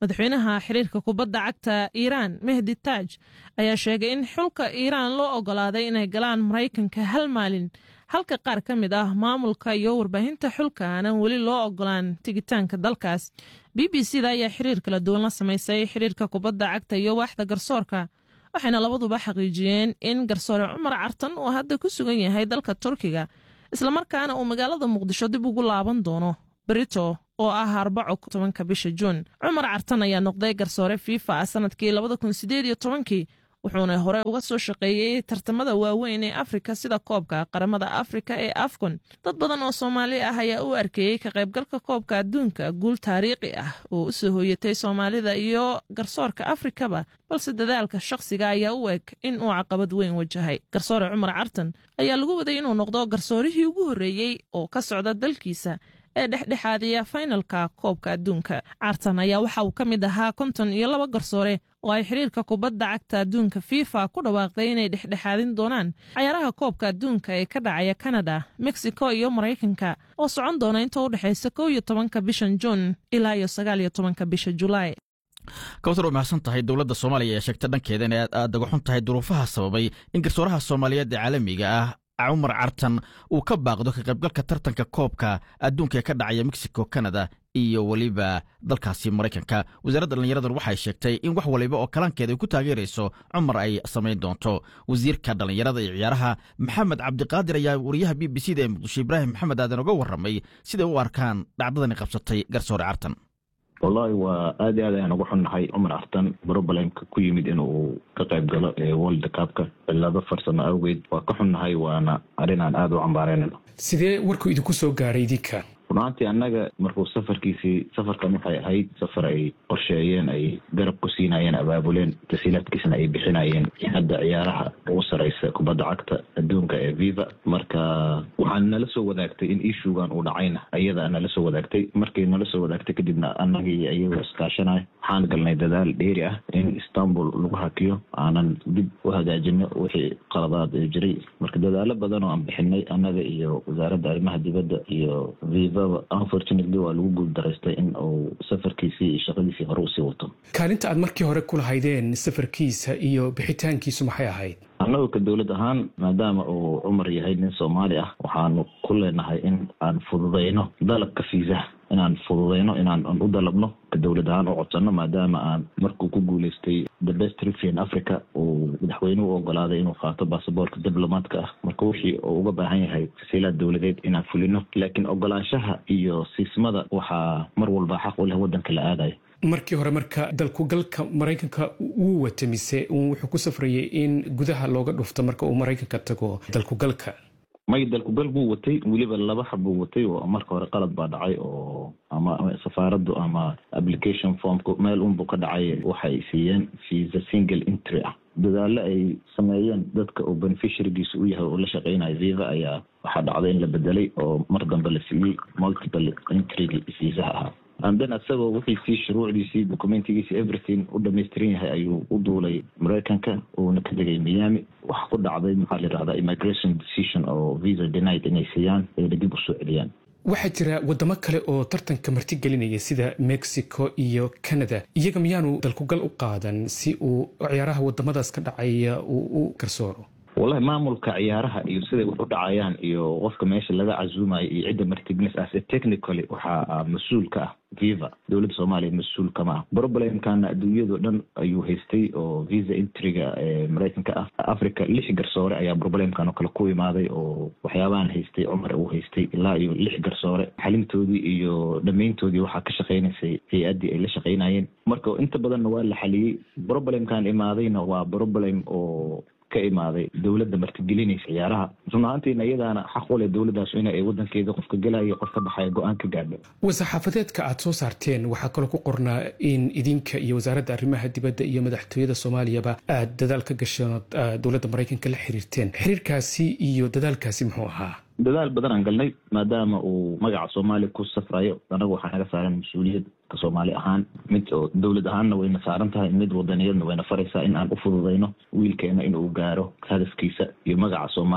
S10: madaxweynaha xiriirka kubadda cagta iiraan mehdi taaj ayaa sheegay in xulka iiraan loo ogolaaday inay galaan maraykanka hal maalin halka qaar ka mid ah maamulka iyo warbaahinta xulka aanan weli loo ogolaan tigitaanka dalkaas. b b c da ayaa xiriir kala duwan la samaysay xiriirka kubadda cagta iyo waaxda garsoorka, waxayna labaduba xaqiijiyeen in garsoore cumar cartan uu hadda ku sugan yahay dalka turkiga islamarkaana uu magaalada muqdisho dib ugu laaban doono berito oo ah arbaco tobanka bisha juun. cumar cartan ayaa noqday garsoore fifa sanadkii labada kun sideed iyo tobankii wuxuuna hore uga soo shaqeeyey tartamada waaweyn ee afrika sida koobka qaramada afrika ee afcon. dad badan oo soomaali ah ayaa u arkeeyey ka qaybgalka koobka adduunka guul taariikhi ah oo u soo hooyatay soomaalida iyo garsoorka afrikaba, balse dadaalka shakhsiga ayaa u eg in uu caqabad weyn wajahay. garsoore cumar cartan ayaa lagu waday inuu noqdo garsoorihii ugu horreeyey oo ka socda dalkiisa ee dhexdhexaadiya finalka koobka adduunka. cartan ayaa waxa uu ka mid ahaa konton iyo laba garsoore oo ay xiriirka kubadda cagta adduunka fifa ku dhawaaqday inay dhexdhexaadin doonaan cayaaraha koobka adduunka ee ka dhacaya kanada, mexico iyo maraykanka oo socon doona inta u dhexaysa kow iyo tobanka bishan juun ilaa iyo sagaal iyo tobanka bisha julaay.
S2: kawtar waa mahadsan tahay. dowladda soomaaliya ayaa sheegtay dhankeeda inay aad uga xun tahay duruufaha sababay in garsooraha soomaaliyeed ee caalamiga ah cumar cartan uu ka baaqdo ka qaybgalka tartanka koobka adduunka ee ka dhacaya mexico, canada iyo weliba dalkaasi maraykanka. wasaaradda dhallinyaradan waxay sheegtay in wax waliba oo kalaankeeda ay ku taageerayso cumar ay samayn doonto. wasiirka dhallinyarada iyo ciyaaraha maxamed cabdiqaadir ayaa wariyaha b b c da ee muqdisho ibraahim maxamed aadan uga warramay siday u arkaan dhacdadani qabsatay garsoore cartan.
S3: wallahi waa aad iyo aad ayaan ugu xunnahay cumar cartan brobalemka ku yimid inuu ka qayb galo ee world cupka cilado farsamo awgeed. waa ka xunnahay, waana arrin aan aad u cambaaraynayno.
S11: sidee warku idinku soo gaaray idinka?
S3: runaantii annaga markuu safarkiisii safarkan waxay ahayd safar ay qorsheeyeen, ay garab ku siinayeen, abaabuleen, tasiilaadkiisna ay bixinayeen hadda ciyaaraha ugu saraysa kubadda cagta adduunka ee viva. marka waxaan nala soo wadaagtay in ishugan uu dhacayna ayada nala soo wadaagtay. markay nala soo wadaagtay kadibna annagii iyagoo iskaashanay waxaan galnay dadaal dheeri ah in istanbul lagu hakiyo, aanan dib u hagaajino wixii qaladaad ee jiray. marka dadaalo badan oo aan bixinay annaga iyo wasaaradda arrimaha dibadda iyo viva unfortunately waa lagu guuldaraystay in uu safarkiisii iyo shaqadiisii hore usii wato.
S11: kaalinta aad markii hore ku lahaydeen safarkiisa iyo bixitaankiisu maxay ahayd?
S3: annagu ka dowlad ahaan maadaama uu cumar yahay nin soomaali ah waxaanu ku leenahay in aan fududayno dalabka fiisaha, inaan fududayno inaan u dalabno ka dowlad ahaan u codsano, maadaama aan markuu ku guulaystay the best referee in Africa uu madaxweynuhu u ogolaaday inuu qaato baasaboorka diblomaadka ah. marka wixii uu uga baahan yahay tasiilaad dowladeed inaan fulino, laakiin ogolaanshaha iyo siismada waxaa mar walba xaq u leh waddanka la aadayo.
S11: markii hore marka dalkugalka maraykanka wuu wata mise wuxuu ku safrayay in gudaha looga dhufto marka uu maraykanka tago dalkugalka?
S3: may dalkugal buu watay, weliba laba xab buu watay. oo marka hore qalad baa dhacay oo ama safaaraddu ama application formka meel unbuu ka dhacay, waxay siiyeen visa single entry ah. dadaalo ay sameeyeen dadka uu beneficiarygiisu u yahay oo la shaqeynayo viva ayaa waxaa dhacday in la bedelay oo mar dambe la siiyey multiple entry visa ah. andan asagoo wixii sii shuruucdiisii documentigiisii everything u dhamaystiran yahay ayuu u duulay maraykanka uuna ka degay miami. waxa ku dhacday maxaa la yidhahdaa immigration decision oo visa denied inay siiyaan ayna dib u soo celiyaan.
S11: waxaa jira wadamo kale oo tartanka martigelinaya sida mexico iyo canada, iyaga miyaanu dalkugal u qaadan si uu ciyaaraha wadamadaas ka dhacaya uu u garsooro?
S3: wallahi maamulka ciyaaraha iyo siday wax u dhacayaan iyo qofka meesha laga casuumayo iyo cidda martiglis as technically waxaa mas-uulka ah viva. dowladda soomaaliya mas-uul kama ah. problemkana adduunyado dhan ayuu haystay oo visa entryga ee maraykanka ah. africa lix garsoore ayaa problemkan oo kale ku imaaday oo waxyaabahan haystay cumar uu haystay ilaa iyo lix garsoore. xalintoodii iyo dhammayntoodii waxaa ka shaqaynaysay hay-addii ay la shaqaynayeen. marka inta badanna waa la xaliyey. problemkan imaadayna waa problem oo ka imaaday dowladda martigelinaysa ciyaaraha. run ahaantiina iyadaana xaq u leh dowladdaas in ay waddankeeda qofka gelayo qof ka baxaya go-aan ka gaadho.
S11: war-saxaafadeedka aad soo saarteen waxaa kaloo ku qornaa in idinka iyo wasaaradda arrimaha dibadda iyo madaxtooyada soomaaliyaba aad dadaal ka gasheen dowladda maraykanka la xiriirteen. xiriirkaasi iyo dadaalkaasi muxuu ahaa?
S3: dadaal badan aan galnay maadaama uu magaca soomaaliya ku safrayo. anagu waxaa naga saaran mas-uuliyad ka soomaali ahaan, mid oo dowlad ahaanna wayna saaran tahay, mid wadaniyadna wayna faraysaa in aan u fududayno wiilkeena inuu gaaro hadafkiisa iyo magaca soomaaliya kor inuu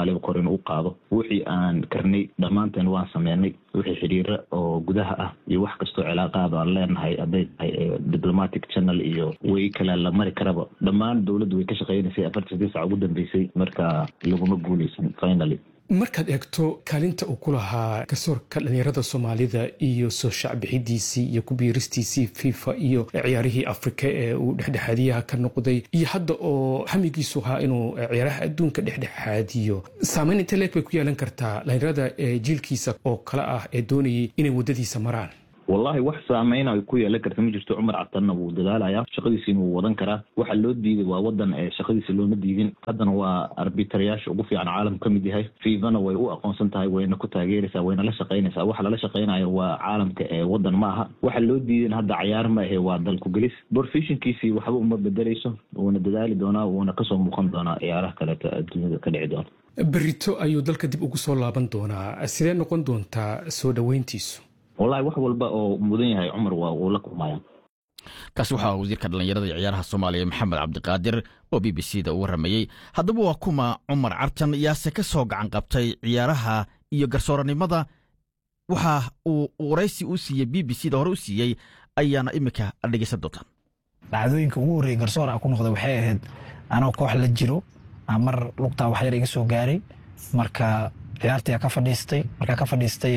S3: u qaado wixii aan karnay dhammaanteen waan sameynay wixii xiriira oo gudaha ah iyo wax kastoo cilaaqaad aan leenahay hadday tahay diplomatic channel iyo way kale la mari karaba dhammaan dowladdu way ka shaqeynaysay afartan iyo siddeed saac ugu dambeysay marka laguma guuleysan finally
S11: markaad eegto kaalinta uu ku lahaa garsoorka dhalinyarada soomaalida iyo soo shacbixidiisii iyo ku biiristiisii fifa iyo ciyaarihii afrika ee uu dhexdhexaadiyaha ka noqday iyo hadda oo hamigiisu ahaa inuu ciyaaraha adduunka dhexdhexaadiyo saamayn intee leeg bay ku yeelan kartaa dhalinyarada jiilkiisa oo kale ah ee doonayay inay waddadiisa maraan
S3: wallahi wax saameyn ay ku yeelan karta ma jirto Cumar Cabtanna wuu dadaalayaa shaqadiisa wuu wadan karaa waxa loo diiday waa wadan ee shaqadiisa looma diidin haddana waa arbitrayaasha ugu fiican caalamka kamid yahay fiifana way u aqoonsan tahay wayna ku taageeraysaa wayna la shaqeynaysaa waxa lala shaqeynayo waa caalamka ee wadan ma aha waxa loo diiday hadda ciyaar ma ahe waa dalku gelis professionkiisii waxba uma bedelayso wuuna dadaali doonaa wuuna ka soo muuqan doonaa ciyaaraha kale adduunyada ka dhici doona
S11: berito ayuu dalka dib ugu soo laaban doonaa sidee noqon doontaa soo dhaweyntiisu
S3: wallahi wax walba oo mudan yahay Cumar waa uu la kulmaya
S2: kaasi waxa wasiirka dhalinyarada iyo ciyaaraha Soomaaliya Maxamed Cabdiqaadir oo B B C da u waramayay haddaba waa kuma Cumar Cartan yaase ka soo gacan qabtay ciyaaraha iyo garsooranimada waxa uu waraysi u siiyay B B C da hore u siiyay ayaana imika dhageysan doontaan
S1: dhacdooyinka ugu horeeyay garsoor ah ku noqday waxay ahayd anoo koox la jiro amar lugta wax yar iga soo gaaray marka ciyaartii ka fadhiistay marka ka fadhiistay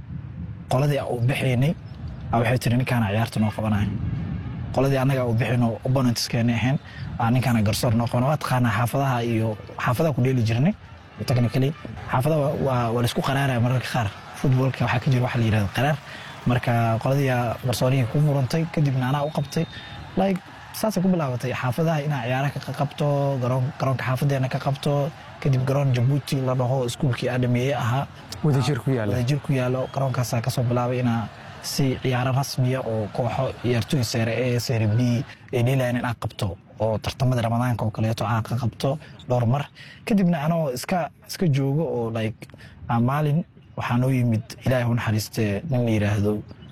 S1: qoladii uu bixinay waxay tiri ninkaan ciyaarta noo qabanayo qoladii anaga uu bixino opponents keenay ahayn ninkaan garsoor noo qabanayo waa taqaana xaafadaha iyo xaafadaha ku dheeli jirnay technically xaafadaha waa wala isku qaraaraya mararka qaar footballka waxa ka jira wax la yiraahdo qaraar marka qoladii garsooriyay ku murantay kadibna anaa u qabtay like saas ku bilaabatay xaafadaha inaa ciyaaraha ka qabto garoon garoonka xaafadeena ka qabto kadib garoon Djibouti la dhaho iskuulkii aadamiye ahaa
S11: wadajir ku yaalo
S1: wadajir ku yaalo garoonkaas ka soo bilaabay inaa si ciyaaro rasmi ah oo kooxo ciyaartoy sare A sare B ee dhilaan in aan qabto oo tartamada Ramadaanka oo kale aan ka qabto dhowr mar kadibna anoo iska iska joogo oo like maalin waxaan u yimid Ilaahay u naxariistay nin la yiraahdo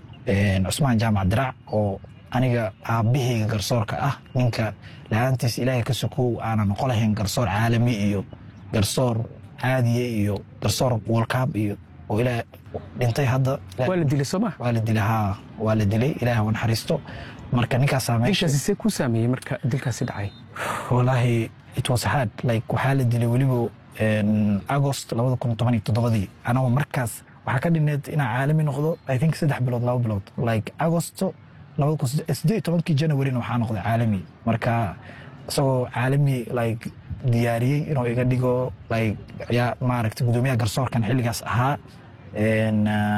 S1: een Usmaan Jaamac Dirac oo aniga aabahayga garsoorka ah ninka laantiis Ilaahay ka sokow aanan qolahayn garsoor caalami iyo garsoor caadiye iyo garsoor World Cup iyo oo ilaa dhintay hadda
S11: waa la dilay Soomaa
S1: waa la dilay ha waa la dilay Ilaahay uu naxariisto marka ninkaas saameeyay
S11: si ku saameeyay marka dilkaasi dhacay
S1: wallahi it was hard like waxa la dilay waliba in August laba kun iyo toban iyo toddoba anoo markaas waxa ka dhineed in caalami noqdo I think saddex bilood laba bilood like August laba kun iyo siddeed iyo toban January waxa noqday caalami marka soo caalami like diyaariyay inuu iga dhigo like ya maaragtay gudoomiyaha garsoorkan xilligaas ahaa een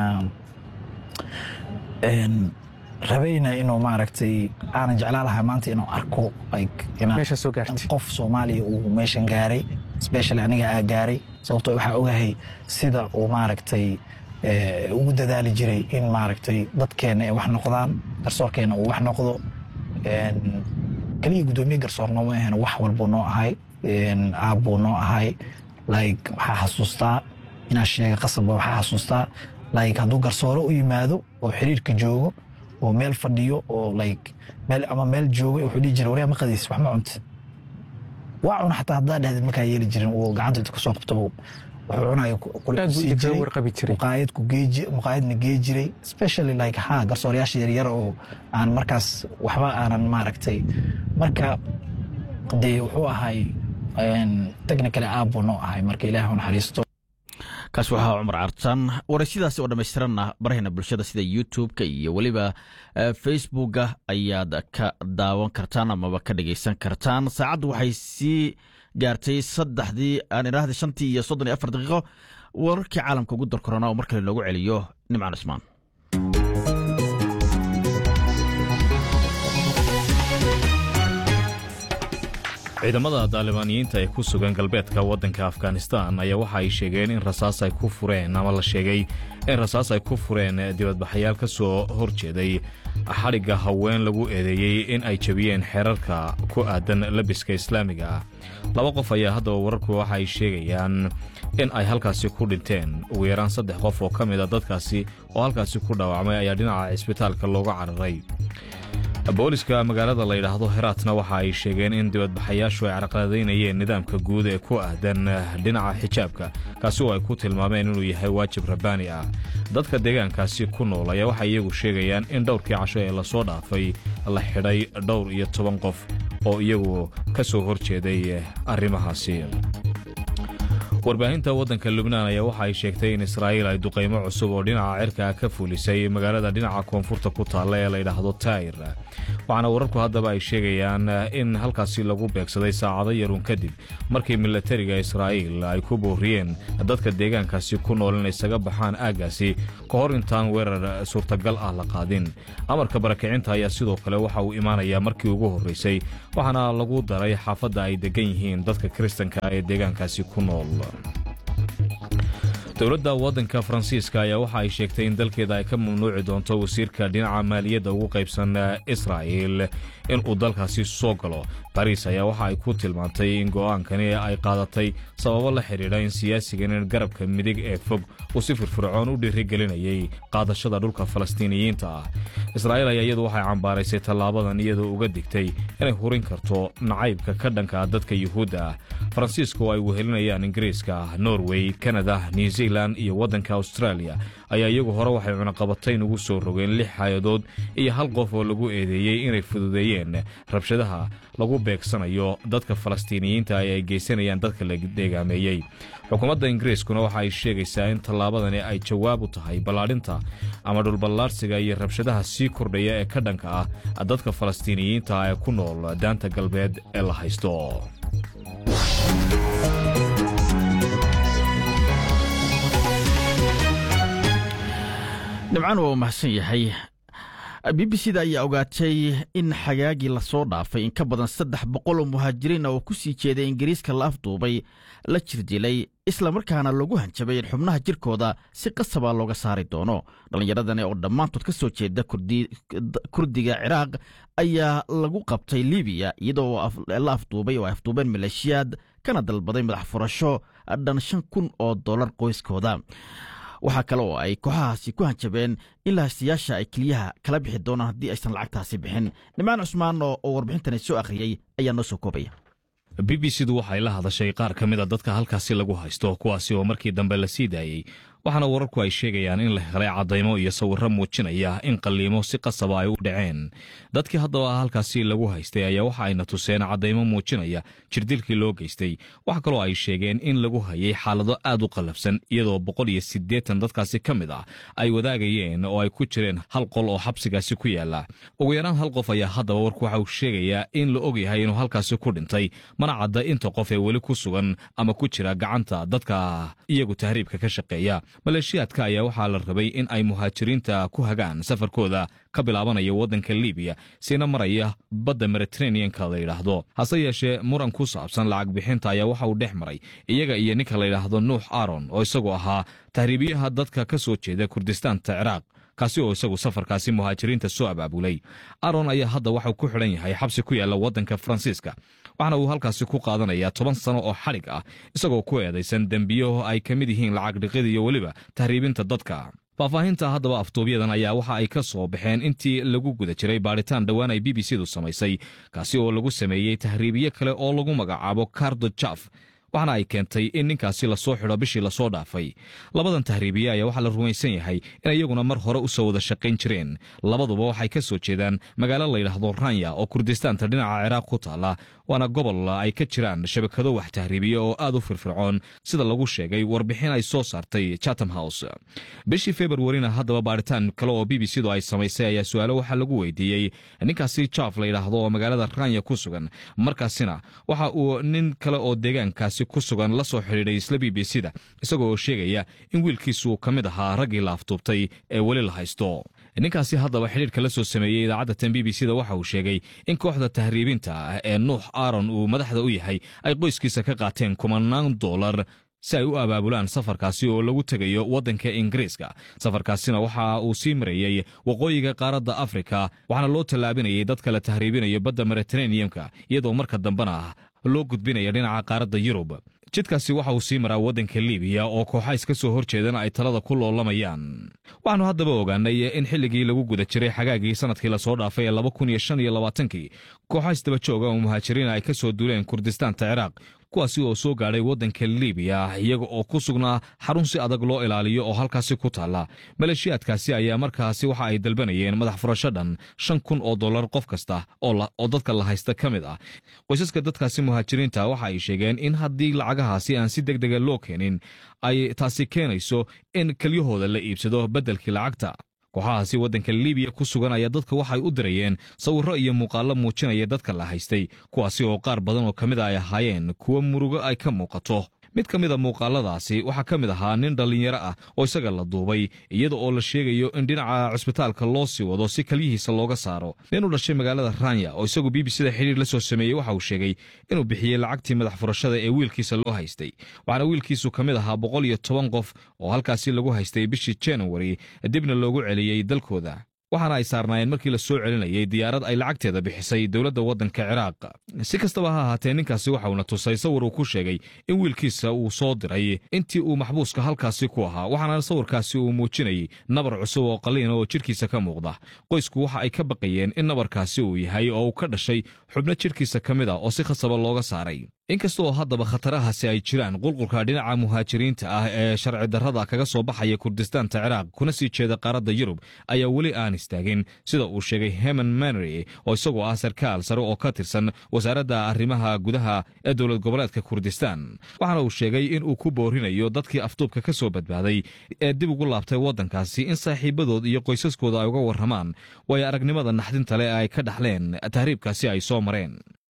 S1: een rabayna inuu maaragtay aan jeclaalahay maanta inuu arko like
S11: inaa meesha soo gaartay
S1: qof Soomaali uu meeshan gaaray especially aniga aan gaaray sababtoo waxa ogahay sida uu maaragtay ee ugu dadaali jiray in maaragtay dadkeena wax noqdaan garsoorkeena uu wax noqdo een kaliya gudoomiye garsoornimo ahaan wax walba noo ahay een aabo noo ahay like waxa xasuustaa inaa sheegay qasab waxa xasuustaa like haduu garsooro u yimaado oo xiriirka joogo oo meel fadhiyo oo like meel ama meel joogo wuxuu dhigi jiray wareey ma qadiis wax ma cunta waa cun xataa hadaa dhahdid markaa yeeli jirin oo gacanta ku soo qabto wuxuu cunayo
S11: kula sii jiray warqabi jiray
S1: qaayad ku geeji muqaayadna geeji jiray especially like ha garsoorayaasha yar yar oo aan markaas waxba aanan maaragtay marka dee wuxuu ahay een technically aabo noo ahay marka Ilaahay uu naxariisto
S2: kaas waxaa Cumar Cartan waraysidaasi oo dhameystiranna baraheena bulshada sida YouTube-ka iyo waliba Facebook-ga ayaad ka daawan kartaan ama ka dhageysan kartaan saacadu waxay sii gaartay saddexdii aan iraahday shantii iyo soddon iyo afar daqiiqo wararkii caalamka ugu dar corona oo markale loogu celiyo Nimcaan Usmaan
S5: ciidamada Daalibaaniyiinta ee ku sugan galbeedka waddanka Afghanistan ayaa waxa ay sheegeen in rasaas ay ku fureen ama la sheegay in rasaas ay ku fureen dibadbaxayaal ka soo horjeeday xariga haween lagu eedeeyay in ay jabiyeen xeerarka ku aadan labiska Islaamiga laba qof ayaa hadda wararku waxa ay sheegayaan in ay halkaasi ku dhinteen ugu yaraan saddex qof oo kamid ah dadkaasi oo halkaasi ku dhaawacmay ayaa dhinaca isbitaalka looga cararay booliska magaalada la yidhaahdo heraatna waxa ay sheegeen in dibadbaxayaashu ay carqaladaynayeen nidaamka guud ee ku aadan dhinaca xijaabka kaasi oo ay ku tilmaameen inuu yahay waajib rabbaani ah. dadka deegaankaasi ku nool ayaa waxay iyagu sheegayaan in dhowrkii casho ee la soo dhaafay la xidhay dhowr iyo toban qof oo iyagu ka soo hor jeeday arrimahaasi. warbaahinta waddanka Lubnaan ayaa waxa ay sheegtay in Israa'iil ay duqeymo cusub oo dhinaca cirka ka fulisay magaalada dhinaca koonfurta ku taalla ee la yidhaahdo Tayr. waxaana wararku haddaba ay sheegayaan in halkaasi lagu beegsaday saacado yarun kadib markii militariga Israa'iil ay ku booriyeen dadka deegaankaasi ku nool in isaga baxaan aaggaasi ka hor intaan weerar suurtagal ah la qaadin. amarka barakicinta ayaa sidoo kale waxa uu imaanayaa markii ugu horreysay waxaana lagu daray xaafadda ay degan yihiin dadka Kiristanka ee deegaankaasi ku nool. dowladda waddanka Faransiiska ayaa waxa ay sheegtay in dalkeeda ay ka mamnuuci doonto wasiirka dhinaca maaliyadda ugu qaybsan Israa'iil in uu dalkaasi soo galo. Paris ayaa waxa ay ku tilmaantay in go'aankani ay qaadatay sababo la xiriira in siyaasigan garabka midig ee fog uu si firfircoon u dhiirigelinayay qaadashada dhulka Falastiiniyiinta ah. Israa'iil ayaa iyadu waxay cambaaraysay tallaabadan iyadoo uga digtay inay hurin karto nacaybka ka dhanka dadka Yuhuudda ah. Faransiisku ay wehelinayaan Ingiriiska, Norway, Canada, New Zealand iyo waddanka Australia ayaa iyagu hore waxay cunaqabatayn ugu soo rogeen lix hay-adood iyo hal qof oo lagu eedeeyey inay fududeeyeen rabshadaha lagu beegsanayo dadka Falastiiniyiinta ay geysanayaan dadka la deegaameeyey. xukuumadda Ingiriiskuna waxa ay sheegaysaa in tallaabadani ay jawaab u tahay ballaadhinta ama dhulballaarsiga iyo rabshadaha sii kordhaya ee ka dhanka ah dadka Falastiiniyiinta ee ku nool daanta galbeed ee la haysto.
S2: nimcaan waa mahadsan yahay. b b c da ayaa ogaatay in xagaagii la soo dhaafay in ka badan saddex boqol oo muhaajiriin oo ku sii jeeday Ingiriiska la afduubay la jirdilay isla markaana lagu hanjabay in xubnaha jirkooda si qasab ah looga saari doono. dhallinyaradani oo dhammaantood ka soo jeeda kurdiga Ciraaq ayaa lagu qabtay Liibiya iyadoo la afduubay oo ay afduubeen maleeshiyaad kana dalbaday madax furasho dhan shan kun oo dollar qoyskooda. waxaa kale oo ay kooxahaasi ku hanjabeen in lahaystayaasha ay keliyaha kala bixi doonaan haddii aysan lacagtaasi bixin. nimcaan cusmaan oo warbixintani soo akhriyey ayaa noo soo koobaya.
S5: b b c du waxay la hadashay qaar ka mid a dadka halkaasi lagu haysto kuwaasi oo markii dambe la sii daayey. waxaana wararku ay sheegayaan in la helay caddaymo iyo sawirro muujinaya in qalliimo si qasaba ay u dhaceen. dadkii haddaba halkaasi lagu haystay ayaa waxa ayna tuseen caddaymo muujinaya jirdilkii loo geystay. waxa kaloo ay sheegeen in lagu hayay xaalado aad u qallafsan iyadoo boqol iyo siddeetan dadkaasi ka mid ah ay wadaagayeen oo ay ku jireen hal qol oo xabsigaasi ku yaala. ugu yaraan hal qof ayaa haddaba warku waxa uu sheegayaa in la og yahay inuu halkaasi ku dhintay, mana cadda inta qof ee weli ku sugan ama ku jira gacanta dadka iyagu tahriibka ka shaqeeya. maleeshiyaadka ayaa waxaa la rabay in ay muhaajiriinta ku hagaan safarkooda ka bilaabanaya waddanka Liibiya sina maraya badda Mediterranean-ka la yidhaahdo. hase yeeshee muran ku saabsan lacag bixinta ayaa waxa uu dhex maray iyaga iyo ninka la yidhaahdo Nuux Aaron oo isagoo ahaa tahriibiyaha dadka ka soo jeeda Kurdistaanta Ciraaq, kaasi oo isagu safarkaasi muhaajiriinta soo abaabulay. Aaron ayaa hadda waxuu ku xidhan yahay xabsi ku yaala waddanka Faransiiska, waxaana uu halkaasi ku qaadanayaa toban sano oo xadhig ah isagoo ku eedaysan dembiyo ay ka mid yihiin lacag dhiqid iyo weliba tahriibinta dadka. faahfaahinta haddaba afduubyadan ayaa waxa ay ka soo baxeen intii lagu guda jiray baadhitaan dhowaan ay b b c du samaysay, kaasi oo lagu sameeyey tahriibiye kale oo lagu magacaabo Cardo Jaf, waxaana ay keentay in ninkaasi la soo xidho bishii la soo dhaafay. labadan tahriibiye ayaa waxaa la rumaysan yahay in iyaguna mar hore u soo wada shaqayn jireen. labaduba waxay ka soo jeedaan magaalo la yidhaahdo Ranya oo Kurdistaanta dhinaca Ciraaq ku taala, waana gobol ay ka jiraan shabakado wax tahriibiye oo aad u firfircoon sida lagu sheegay warbixin ay soo saartay Chatham House. bishii Februarina haddaba baaritaan kale oo b b c du ay samaysay ayaa su'aalo waxaa lagu weydiiyey ninkaasi Jaf la yidhaahdo oo magaalada Ranya ku sugan. markaasina waxa uu nin kale oo deegaankaasi ku sugan la soo xidhiidhay isla b b c da isagoo oo sheegaya in wiilkiisu ka mid ahaa raggii la afduubtay ee weli la haysto. ninkaasi haddaba xidhiidhka la soo sameeyey idaacadda tan b b c da waxa uu sheegay in kooxda tahriibinta ee Nuux Aaron uu madaxda u yahay ay qoyskiisa ka qaateen kumanaan dollar si ay u abaabulaan safarkaasi oo lagu tegayo waddanka Ingiriiska. safarkaasina waxa uu sii marayey waqooyiga qaaradda Afrika, waxaana loo tallaabinayay dadka la tahriibinayo badda Mediterranean-ka iyadoo marka dambena loo gudbinaya dhinaca qaaradda Yurub. jidkaasi waxa uu sii maraa waddanka liibiya oo kooxa iska soo hor jeedana ay talada ku loolamayaan. waxaannu haddaba ogaanay in xilligii lagu guda jiray xagaagii sannadkii lasoo dhaafay ee laba kun iyo shan iyo labaatankii kooxa isdaba jooga oo muhaajiriina ay ka soo duuleen kurdistaanta ciraaq, kuwaasi oo soo gaadhay waddanka liibiya iyaga oo ku sugnaa xarun si adag loo ilaaliyo oo halkaasi ku taalla. maleeshiyaadkaasi ayaa markaasi waxa ay dalbanayeen madax furasho dhan shan kun oo dollar qof kasta oo dadka la haysta ka mid ah. qoysaska dadkaasi muhaajiriinta waxa ay sheegeen in haddii lacagahaasi aan si deg dega loo keenin ay taasi keenayso in kelyahooda la iibsado beddelkii lacagta. kooxahaasi waddanka liibiya ku sugan ayaa dadka waxay u dirayeen sawirro iyo muuqaallo muujinaya dadka la haystay, kuwaasi oo qaar badan oo ka mid a ay ahaayeen kuwa murugo ay ka muuqato. mid ka mid a muuqaaladaasi waxaa ka mid ahaa nin dhallinyaro ah oo isaga la duubay iyada oo la sheegayo in dhinaca cusbitaalka loo sii wado si kalyihiisa looga saaro. nin u dhashay magaalada ranya oo isagu b b c da xidhiir la soo sameeyey waxa uu sheegay inuu bixiyey lacagtii madax furashada ee wiilkiisa loo haystay, waxaana wiilkiisu ka mid ahaa boqol iyo toban qof oo halkaasi lagu haystay bishii januari dibna loogu celiyey dalkooda. waxaana ay saarnaayeen markii la soo celinayay diyaarad ay lacagteeda bixisay dowladda waddanka ciraaq. si kastaba ha ahaatee ninkaasi waxa uuna tusay sawir uu ku sheegay in wiilkiisa uu soo diray intii uu maxbuuska halkaasi ku ahaa, waxaana sawirkaasi uu muujinayay nabar cusub oo qaliina oo jidhkiisa ka muuqda. qoysku waxa ay ka baqayeen in nabarkaasi uu yahay oo uu ka dhashay xubno jidhkiisa ka mid ah oo si khasaba looga saaray. inkasta oo haddaba khatarahaasi ay jiraan, qulqulka dhinaca muhaajiriinta ah ee sharci darrada kaga soo baxaya kurdistaanta ciraaq kuna sii jeeda qaaradda yurub ayaa weli aan istaagin, sida uu sheegay heman manry oo isagoo ah sarkaal sare oo ka tirsan wasaaradda arrimaha gudaha ee dowlad goboleedka kurdistaan. waxaana uu sheegay in uu ku boorinayo dadkii afduubka ka soo badbaaday ee dib ugu laabtay waddankaasi in saaxiibadood iyo qoysaskooda ay uga warramaan waayo aragnimada naxdinta leh ee ay ka dhaxleen tahriibkaasi ay soo mareen.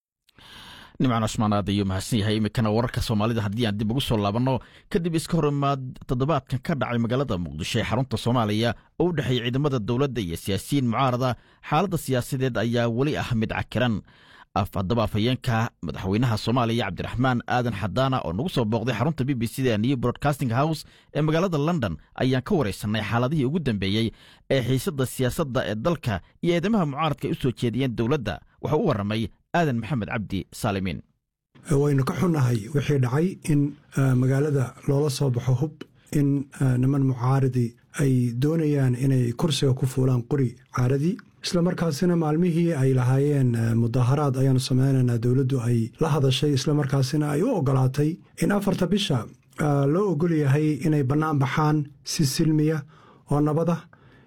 S2: nimcan cusmaan aad ayuu mahadsan yahay. iminkana wararka soomaalida haddii aan dib ugu soo laabanno, kadib iska horimaad toddobaadkan ka dhacay magaalada muqdisho ee xarunta soomaaliya oo u dhexeeya ciidamada dowladda iyo siyaasiyiin mucaarada, xaaladda siyaasadeed ayaa weli ah mid cakiran. haddaba afhayeenka madaxweynaha soomaaliya cabdiraxmaan aadan xadaana oo nagu soo booqday xarunta b b c da new broadcasting house ee magaalada london ayaan ka waraysanay xaaladihii ugu dambeeyey ee xiisadda siyaasadda ee dalka iyo eedamaha mucaaradka ay u soo jeediyeen dowladda. wuxuu u warramay aadan maxamed cabdi saalimiin.
S4: waynu ka xunnahay wixii dhacay in magaalada loola soo baxo hub, in niman mucaaradi ay doonayaan inay kursiga ku fuulaan qori caaradii, isla markaasina maalmihii ay lahaayeen mudaharaad ayaanu samaynaynaa dowladdu ay la hadashay, isla markaasina ay u ogolaatay in afarta bisha loo ogol yahay inay bannaan baxaan si silmiya oo nabada,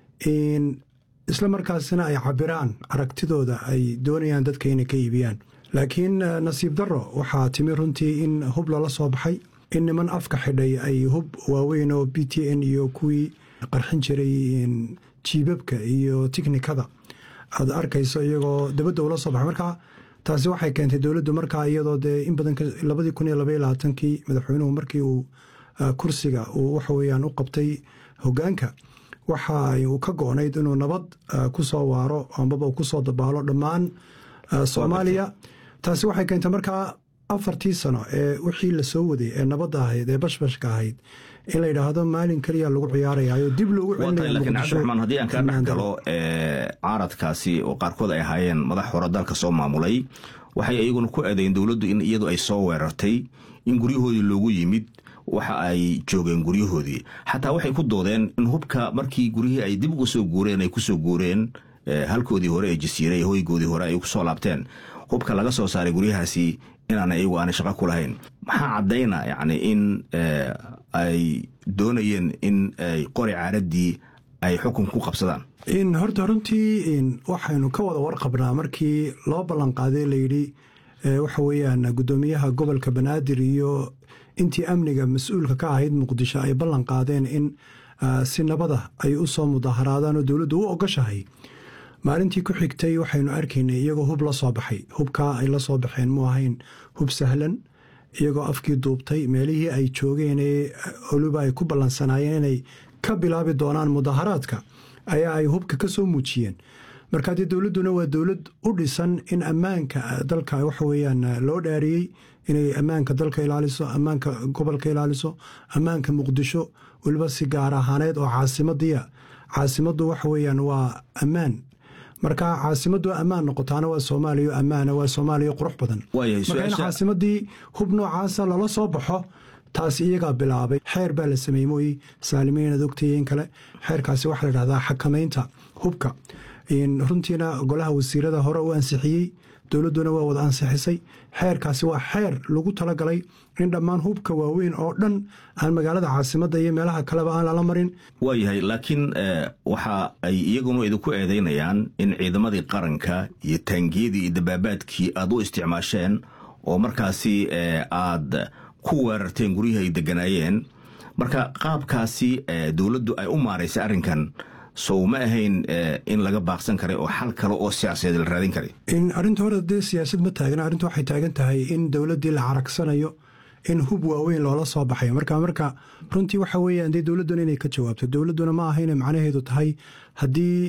S4: isla markaasina ay cabiraan aragtidooda ay doonayaan dadka inay ka iibiyaan. laakiin nasiib darro waxaa timi runtii in hub lala soo baxay, in niman afka xidhay ay hub waaweyn oo b t n iyo kuwii qarxin jiray jiibabka iyo tiknikada aad arkayso iyagoo dabadda ula soo baxay. markaa taasi waxay keentay dowladdu markaa iyadoo dee in badan labadii kun iyo labaiyo labaatankii madaxweynuhu markii uu kursiga uu waxa weeyaan u qabtay hoggaanka waxa uu ka go-nayd inuu nabad ku soo waaro ambaba uu ku soo dabaalo dhammaan soomaaliya. taasi waxay keentay markaa afartii sano ee wixii la soo waday ee nabadda ahayd ee bashbashka ahayd in la yidhaahdo maalin keliya lagu ciyaarayayo dib loogu
S12: celinayamuqdishoamaan haddii aan kaa dhex galo caaradkaasi oo qaarkood ay ahaayeen madax hore dalka soo maamulay, waxay iyaguna ku eedayn dowladdu in iyadu ay soo weerartay, in guryahoodii loogu yimid, waxa ay joogeen guryahoodii. xataa waxay ku doodeen in hubka markii guryihii ay dib uga soo guureen ay ku soo guureen halkoodii hore ee jasiiray hoygoodii hore ay ku soo laabteen, hubka laga soo saaray guryahaasi inaana iyagu aanay shaqo ku lahayn. maxaa caddayna yacni in ay doonayeen in ay qori caaraddii ay xukun ku qabsadaan?
S4: in horta runtii waxaynu ka wada warqabnaa markii loo ballanqaaday layidhi waxa weeyaan guddoomiyaha gobolka banaadir iyo intii amniga mas-uulka ka ahayd muqdisho ay ballan qaadeen in si nabada ay u soo mudaharaadaan oo dowladdu u ogoshahay. maalintii ku xigtay waxaynu arkaynay iyagoo hub la soo baxay. hubkaa ay la soo baxeen mu ahayn hub sahlan, iyagoo afkii duubtay meelihii ay joogeen ee waliba ay ku ballansanaayeen inay ka bilaabi doonaan mudaharaadka ayaa ay hubka ka soo muujiyeen. marka dee dowladduna waa dowlad u dhisan in ammaanka dalka waxa weeyaan loo dhaariyey inay ammaanka dalka ilaaliso, ammaanka gobolka ilaaliso, ammaanka muqdisho weliba si gaar ahaaneed oo caasimadiya. caasimaddu waxa weeyaan waa ammaan. marka caasimaddu ammaan noqotaana waa soomaaliya ammaana waa soomaaliya qurux badan marka in caasimaddii hub noocaasa lala soo baxo taas iyagaa bilaabay xeer baa la sameeyey mooyi saalimiin ad ogtayeen kale xeerkaasi waxaa la dhahdaa xakamaynta hubka runtiina golaha wasiirada hore u ansixiyey dowladduna waa wada ansixisay xeerkaasi waa xeer lagu talagalay in dhammaan hubka waaweyn oo dhan aan magaalada caasimadda iyo meelaha kaleba aan lala marin
S12: waayahay laakiin waxa ay iyaguna idinku eedaynayaan in ciidamadii qaranka iyo taangiyadii iyo dabaabaadkii aad u isticmaasheen oo markaasi aad ku weerarteen guryihii ay deganaayeen marka qaabkaasi dowladdu ay u maaraysay arrinkan sow ma ahayn in laga baaqsan karay oo xal kale oo siyaasadeed la raadin karay
S4: arrinta hore dee siyaasad ma taagna arrinta waxay taagan tahay in dowladdii la caragsanayo in hub waaweyn loola soo baxayo marka marka runtii waxa weeyaan dee dowladduna inay ka jawaabto dowladduna ma aha inay macnaheedu tahay haddii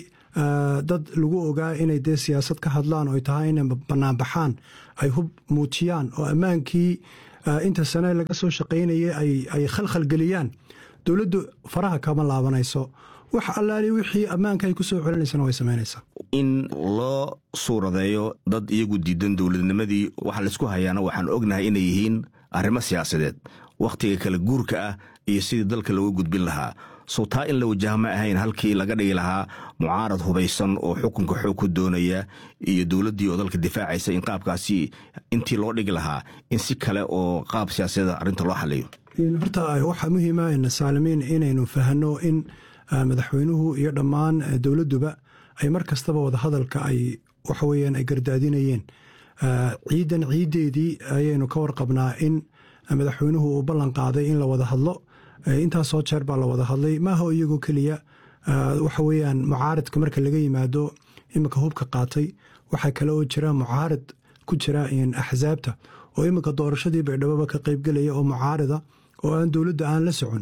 S4: dad lagu ogaa inay dee siyaasad ka hadlaan oo ay tahay inay banaanbaxaan ay hub muujiyaan oo ammaankii inta sane laga soo shaqaynayay ay khalkhalgeliyaan dowladdu faraha kama laabanayso wax allaali wixii ammaanka ay ku soo celinaysana way samaynaysaa
S12: in loo suuradeeyo dad iyagu diidan dowladnimadii waxa laisku hayaana waxaan ognahay inay yihiin arrimo siyaasadeed wakhtiga kala guurka ah iyo sidii dalka looga gudbin lahaa sow taa in la wajaha ma ahayn halkii laga dhigi lahaa mucaarad hubaysan oo xukunka xoog ku doonaya iyo dowladdii oo dalka difaacaysa in qaabkaasi intii loo dhigi lahaa in si kale oo qaab siyaasadeed arrinta loo xaliyo
S4: horta waxaa muhiima saalimiin inaynu fahanno in madaxweynuhu iyo dhammaan dowladduba ay mar kastaba wada hadalka ay waxa weyaan ay gardaadinayeen ciidan ciiddeedii ayaynu ka warqabnaa in madaxweynuhu uu ballan qaaday in la wada hadlo intaasoo jeer baa la wada hadlay maaha iyagoo keliya waxa weyaan mucaaradka marka laga yimaado iminka hubka qaatay waxaa kale oo jira mucaarad ku jira axsaabta oo iminka doorashadii baydhaboba ka qaybgelaya oo mucaarada oo aan dowladda aan la socon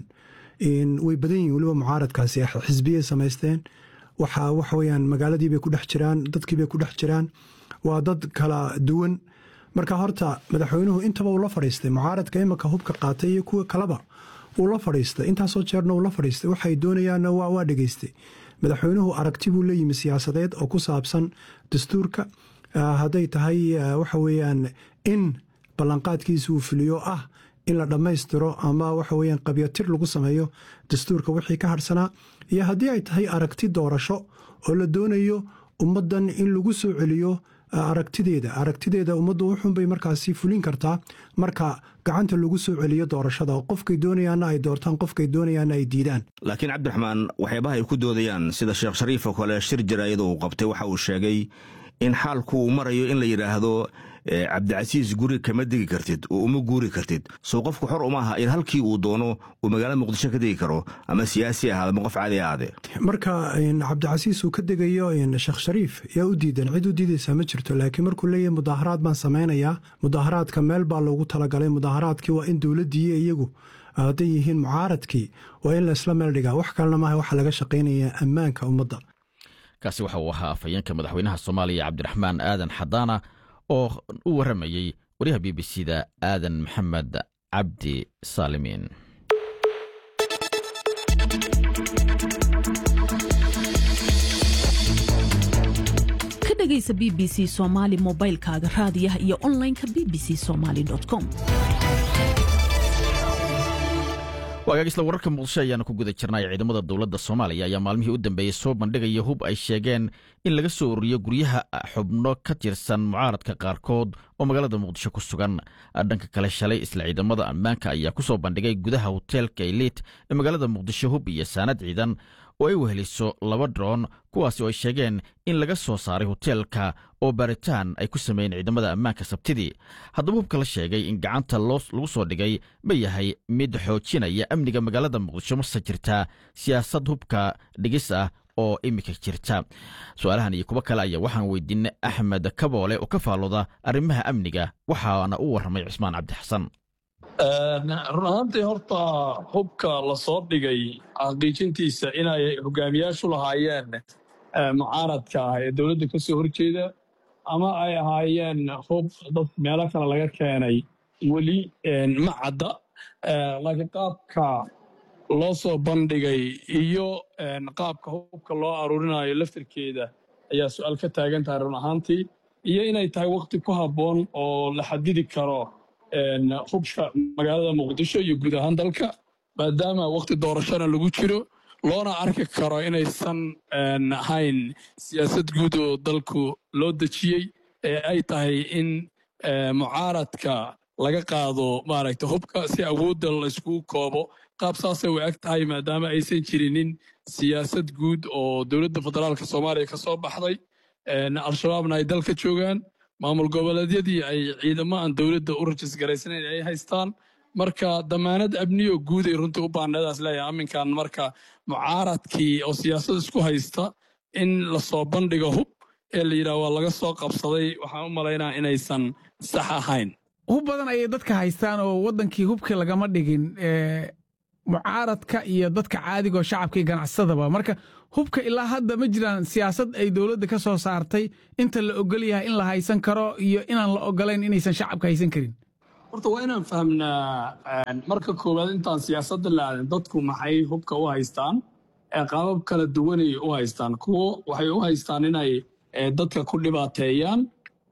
S4: way badan yihin weliba mucaaradkaasi xisbiyay samaysteen waxa waxa weyaan magaaladiibay ku dhex jiraan dadkiibay ku dhex jiraan waa dad kala duwan marka horta madaxweynuhu intaba uu la fadhiistay mucaaradka iminka hubka qaatay iyo kuwa kaleba uu la fadhiistay intaasoo jeerna uu la fadhiistay waxay doonayaanna waa dhegaystay madaxweynuhu aragti buu la yimi siyaasadeed oo ku saabsan dastuurka hadday tahay waxa weyaan in ballanqaadkiisa uu fuliyo ah in la dhammaystiro ama waxa weyaan qabyatir lagu sameeyo dastuurka wixii ka harsanaa iyo haddii ay tahay aragti doorasho oo la doonayo ummaddan in lagu soo celiyo aragtideeda aragtideeda ummaddu wuxuunbay markaasi fulin kartaa marka gacanta lagu soo celiyo doorashada oo qofkay doonayaanna ay doortaan qofkay doonayaanna ay diidaan
S12: laakiin cabdiraxmaan waxyaabaha ay ku doodayaan sida sheekh shariif oo kale shir jaraayada uu qabtay waxa uu sheegay in xaalku uu marayo in la yidhaahdo cabdicasiis guri kama degi kartid oo uma guuri kartid soo qofku xor uma aha in halkii uu doono uu magaalada muqdisho ka degi karo ama siyaasi ahaada ama qof caadi ahaade
S4: marka cabdicasiis uu ka degayo sheekh shariif yaa u diidan cid u diidaysaa ma jirto laakiin markuu leeyahay mudaaharaad baan samaynayaa mudaaharaadka meel baa loogu talagalay mudaaharaadkii waa in dowladdii iyagu hadday yihiin mucaaradkii waa in laysla meel dhigaa wax kalena maaha waxa laga shaqaynaya ammaanka ummadda
S2: kaasi waxa uu ahaa afhayeenka madaxweynaha soomaaliya cabdiraxmaan aadan xadaana oo u warramayey wariyaha b b c da aadan maxamed cabdi saalimiin
S13: ka dhegaysa b b c soomaali mobaylkaaga raadiyaha iyo onlineka b b c somaali com
S2: waagaagisla wararka muqdisho ayaanu ku guda jirnay ciidamada dowladda soomaaliya ayaa maalmihii u dambeeyey soo bandhigaya hub ay sheegeen in laga soo ururiyo guryaha xubno ka tirsan mucaaradka qaarkood oo magaalada muqdisho ku sugan dhanka kale shalay isla ciidamada ammaanka ayaa ku soo bandhigay gudaha hoteelka eliit ee magaalada muqdisho hub iyo saanad ciidan oo ay weheliso laba droon kuwaasi oo ay sheegeen in laga soo saaray hoteelka oo baaritaan ay ku sameeyeen ciidamada ammaanka sabtidii haddaba hubka la sheegay in gacanta lagu soo dhigay ma yahay mid xoojinaya amniga magaalada muqdisho mase jirtaa siyaasad hubka dhigis ah oo imika jirta su-aalahan iyo kuwo kale ayaa waxaan weydiinay axmed kaboole oo ka faalooda arrimaha amniga waxaana u warramay cusmaan cabdi xasan
S14: run ahaantii horta hubka la soo dhigay xaqiijintiisa inay hogaamiyaashu lahaayeen mucaaradka ah ee dowladda ka soo horjeeda ama ay ahaayeen hub dad meelo kale laga keenay weli ma cadda laakiin qaabka loo soo bandhigay iyo qaabka hubka loo aruurinayo laftirkeeda ayaa su-aal ka taagan tahay run ahaantii iyo inay tahay waqti ku habboon oo la xadidi karo hubka magaalada muqdisho iyo guud ahaan dalka maadaama waqti doorashana lagu jiro loona arki karo inaysan ahayn siyaasad guud oo dalku loo dejiyey ee ay tahay in mucaaradka laga qaado maaragta hubka si awoodda la iskugu koobo qaab saasay u eg tahay maadaama aysan jirinin siyaasad guud oo dowladda federaalka soomaaliya ka soo baxday al-shabaabna ay dalka joogaan maamul goboleedyadii ay ciidamo aan dowladda u rajis garaysanayn ay haystaan marka damaanad amniyo guud ay runtii u baahneedaas leeyahay aminkan marka mucaaradkii oo siyaasad isku haysta in lasoo bandhigo hub ee la yidhaha waa laga soo qabsaday waxaan u malaynaa inaysan sax ahayn
S15: hub badan ayay dadka haystaan oo waddankii hubkii lagama dhigin mucaaradka iyo dadka caadiga oo shacabka iyo ganacsadaba marka hubka ilaa hadda ma jiraan siyaasad ay dowladda ka soo saartay inta la ogol yahay in la haysan karo iyo inaan la ogolayn inaysan shacabka haysan karin
S14: horta waa inaan fahamnaa marka koowaad intaan siyaasadda la aadin dadku maxay hubka u haystaan qaabab kala duwanay u haystaan kuwo waxay u haystaan inay dadka ku dhibaateeyaan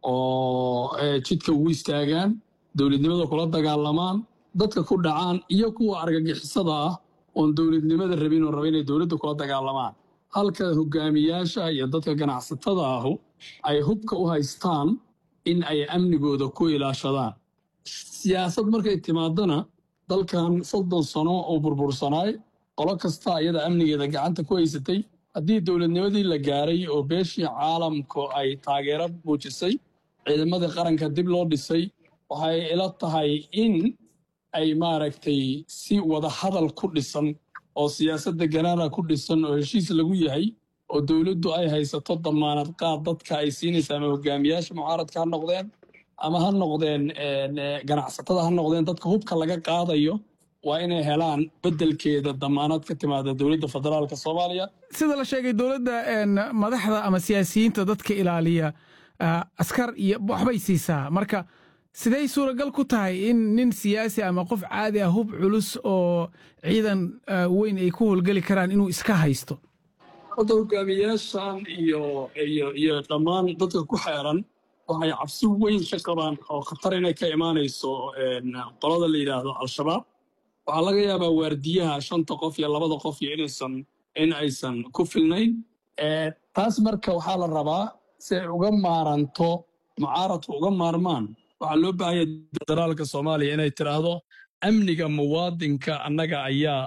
S14: oo jidka ugu istaagaan dowladnimada kula dagaalamaan dadka ku dhacaan iyo kuwa argagixisada ah oon dowladnimada rabin oo raba inay dowladda kula dagaalamaan halka hogaamiyaasha iyo dadka ganacsatada ahu ay hubka u haystaan in ay amnigooda ku ilaashadaan siyaasad markay timaadana dalkan soddon sano oo burbursanaay qolo kasta iyada amnigeeda gacanta ku haysatay haddii dowladnimadii la gaaray oo beeshii caalamku ay taageero muujisay ciidamadii qaranka dib loo dhisay waxay ila tahay in ay maaragtay si wada hadal ku dhisan oo siyaasadda ganaana ku dhisan oo heshiis lagu yahay oo dowladdu ay haysato damaanad qaad dadka ay siinaysa ama hogaamiyaasha mucaaradka ha noqdeen ama ha noqdeen ganacsatada ha noqdeen dadka hubka laga qaadayo waa inay helaan beddelkeeda damaanad ka timaada dowladda federaalka soomaaliya
S15: sida la sheegay dowladda madaxda ama siyaasiyiinta dadka ilaaliya askar iyo waxbay siisaa marka siday suuragal ku tahay in nin siyaasi ama qof caadi ah hub culus oo ciidan weyn ay ku howlgeli karaan inuu iska haysto
S14: horta hogaamiyaashan iyo iyo iyo dhammaan dadka ku xeeran waxay cabsi weyn ka qabaan oo khatar inay ka imaanayso qolada la yidhaahdo al-shabaab waxaa laga yaabaa waardiyaha shanta qof iyo labada qof iyo inaysan in aysan ku filnayn taas marka waxaa la rabaa si ay uga maaranto mucaaradku uga maarmaan waxaa loo baahanya federaalka soomaaliya inay tidhaahdo amniga muwaadinka annaga ayaa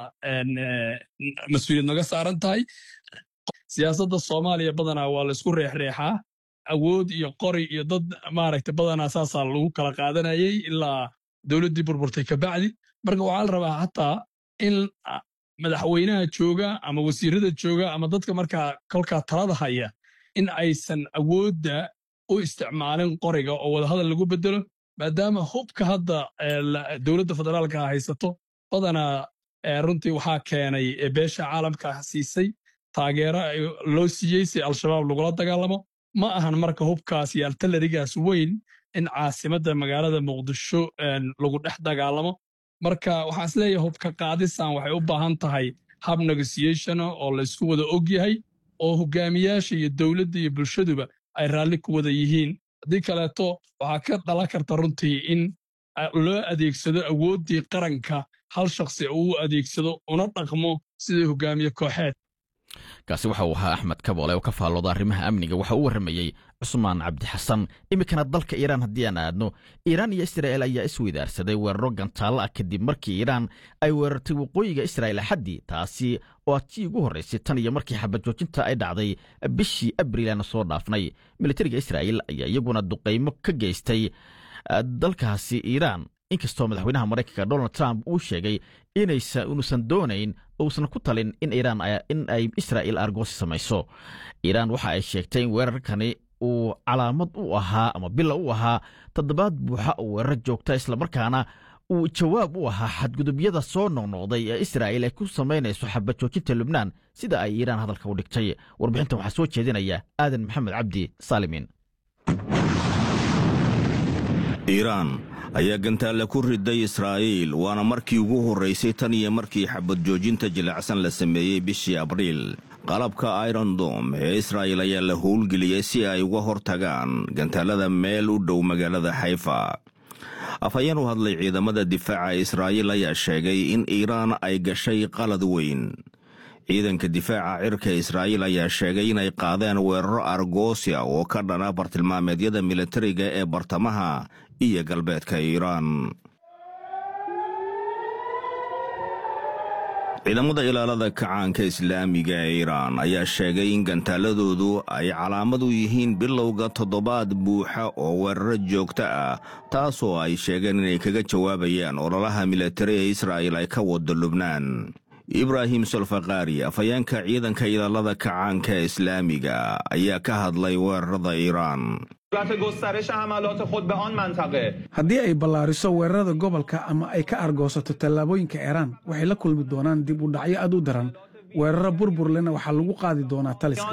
S14: mas-uuliyad naga saaran tahay siyaasadda soomaaliya badanaa waa laysku reexreexaa awood iyo qori iyo dad maaragta badanaa saasaa lagu kala qaadanayay ilaa dowladdii burburtay kabacdi marka waxaa la rabaa hataa in madaxweynaha jooga ama wasiirada jooga ama dadka markaa kolkaa talada haya in aysan awoodda u isticmaalin qoriga oo wadahadal lagu bedelo maadaama hubka hadda dowladda federaalka haysato badanaa runtii waxaa keenay beesha caalamka siisay taageero loo siiyey si al-shabaab lagula dagaalamo ma ahan marka hubkaas iyo altalarigaas weyn in caasimadda magaalada muqdisho lagu dhex dagaalamo marka waxaan isleeyahay hubka qaadisan waxay u baahan tahay hab negotiationa oo laysku wada og yahay oo hogaamiyaasha iyo dowladda iyo bulshaduba ay raalli ku wada yihiin haddii kaleeto waxaa ka dhalan karta runtii in loo adeegsado awooddii qaranka hal shakhsi uu adeegsado una dhaqmo sidii hogaamiye kooxeed
S2: kaasi waxa uu ahaa axmed kaboole oo ka faallooda arrimaha amniga waxa uu warramayey cusmaan cabdixasan iminkana dalka iiraan haddii aan aadno iiraan iyo israa'il ayaa isweydaarsaday weeraro gantaalla ah kadib markii iiraan ay weerartay waqooyiga israa'il axaddii taasi oo atii ugu horraysay tan iyo markii xabad joojinta ay dhacday bishii abriilana soo dhaafnay militariga israa'il ayaa iyaguna duqaymo ka geystay dalkaasi iiraan inkastoo madaxweynaha maraykanka donald trump uu sheegay inuusan doonayn uusan ku talin in iiraan in ay israa'il argoosi samayso iiraan waxa ay sheegtay in weerarkani uu calaamad u ahaa ama bila u ahaa toddobaad buuxa oo weerar joogta islamarkaana uu jawaab u ahaa xadgudubyada soo noqnoqday ee israa'il ay ku samaynayso xabad joojinta lubnaan sida ay iiraan hadalka u dhigtay warbixintan waxaa soo jeedinaya aadan maxamed cabdi saalimin
S12: iiraan ayaa gantaalla ku riday israa'iil waana markii ugu horraysay tan iyo markii xabad joojinta jilicsan la sameeyey bishii abriil qalabka iron dome ee israa'il ayaa la howlgeliyey si ay uga hortagaan gantaalada meel u dhow magaalada xayfa afhayeen u hadlay ciidamada difaaca israa'iil ayaa sheegay in iiraan ay gashay qalad weyn ciidanka difaaca cirka israa'iil ayaa sheegay inay qaadeen weeraro argoosia oo ka dhana bartilmaameedyada militariga ee bartamaha iyo galbeedka iiraan ciidamada ilaalada kacaanka islaamiga ee iiraan ayaa sheegay in gantaaladoodu ay calaamad u yihiin bilowga toddobaad buuxa oo weeraro joogto ah taasoo ay sheegeen inay kaga jawaabayaan ololaha militari ee israa'iil ay ka wado lubnaan ibraahim solfaqaari afhayeenka ciidanka ilaalada kacaanka islaamiga ayaa ka hadlay weerarada iiraan
S15: haddii ay ballaariso weerarada gobolka ama ay ka argoosato tallaabooyinka iiraan waxay la kulmi doonaan dib u dhacyo aad u daran weeraro burburlena waxaa lagu qaadi doonaa taliska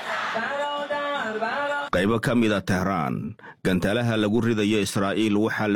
S12: qaybo ka mida tehraan gantaalaha lagu ridayo israa'iil waxaa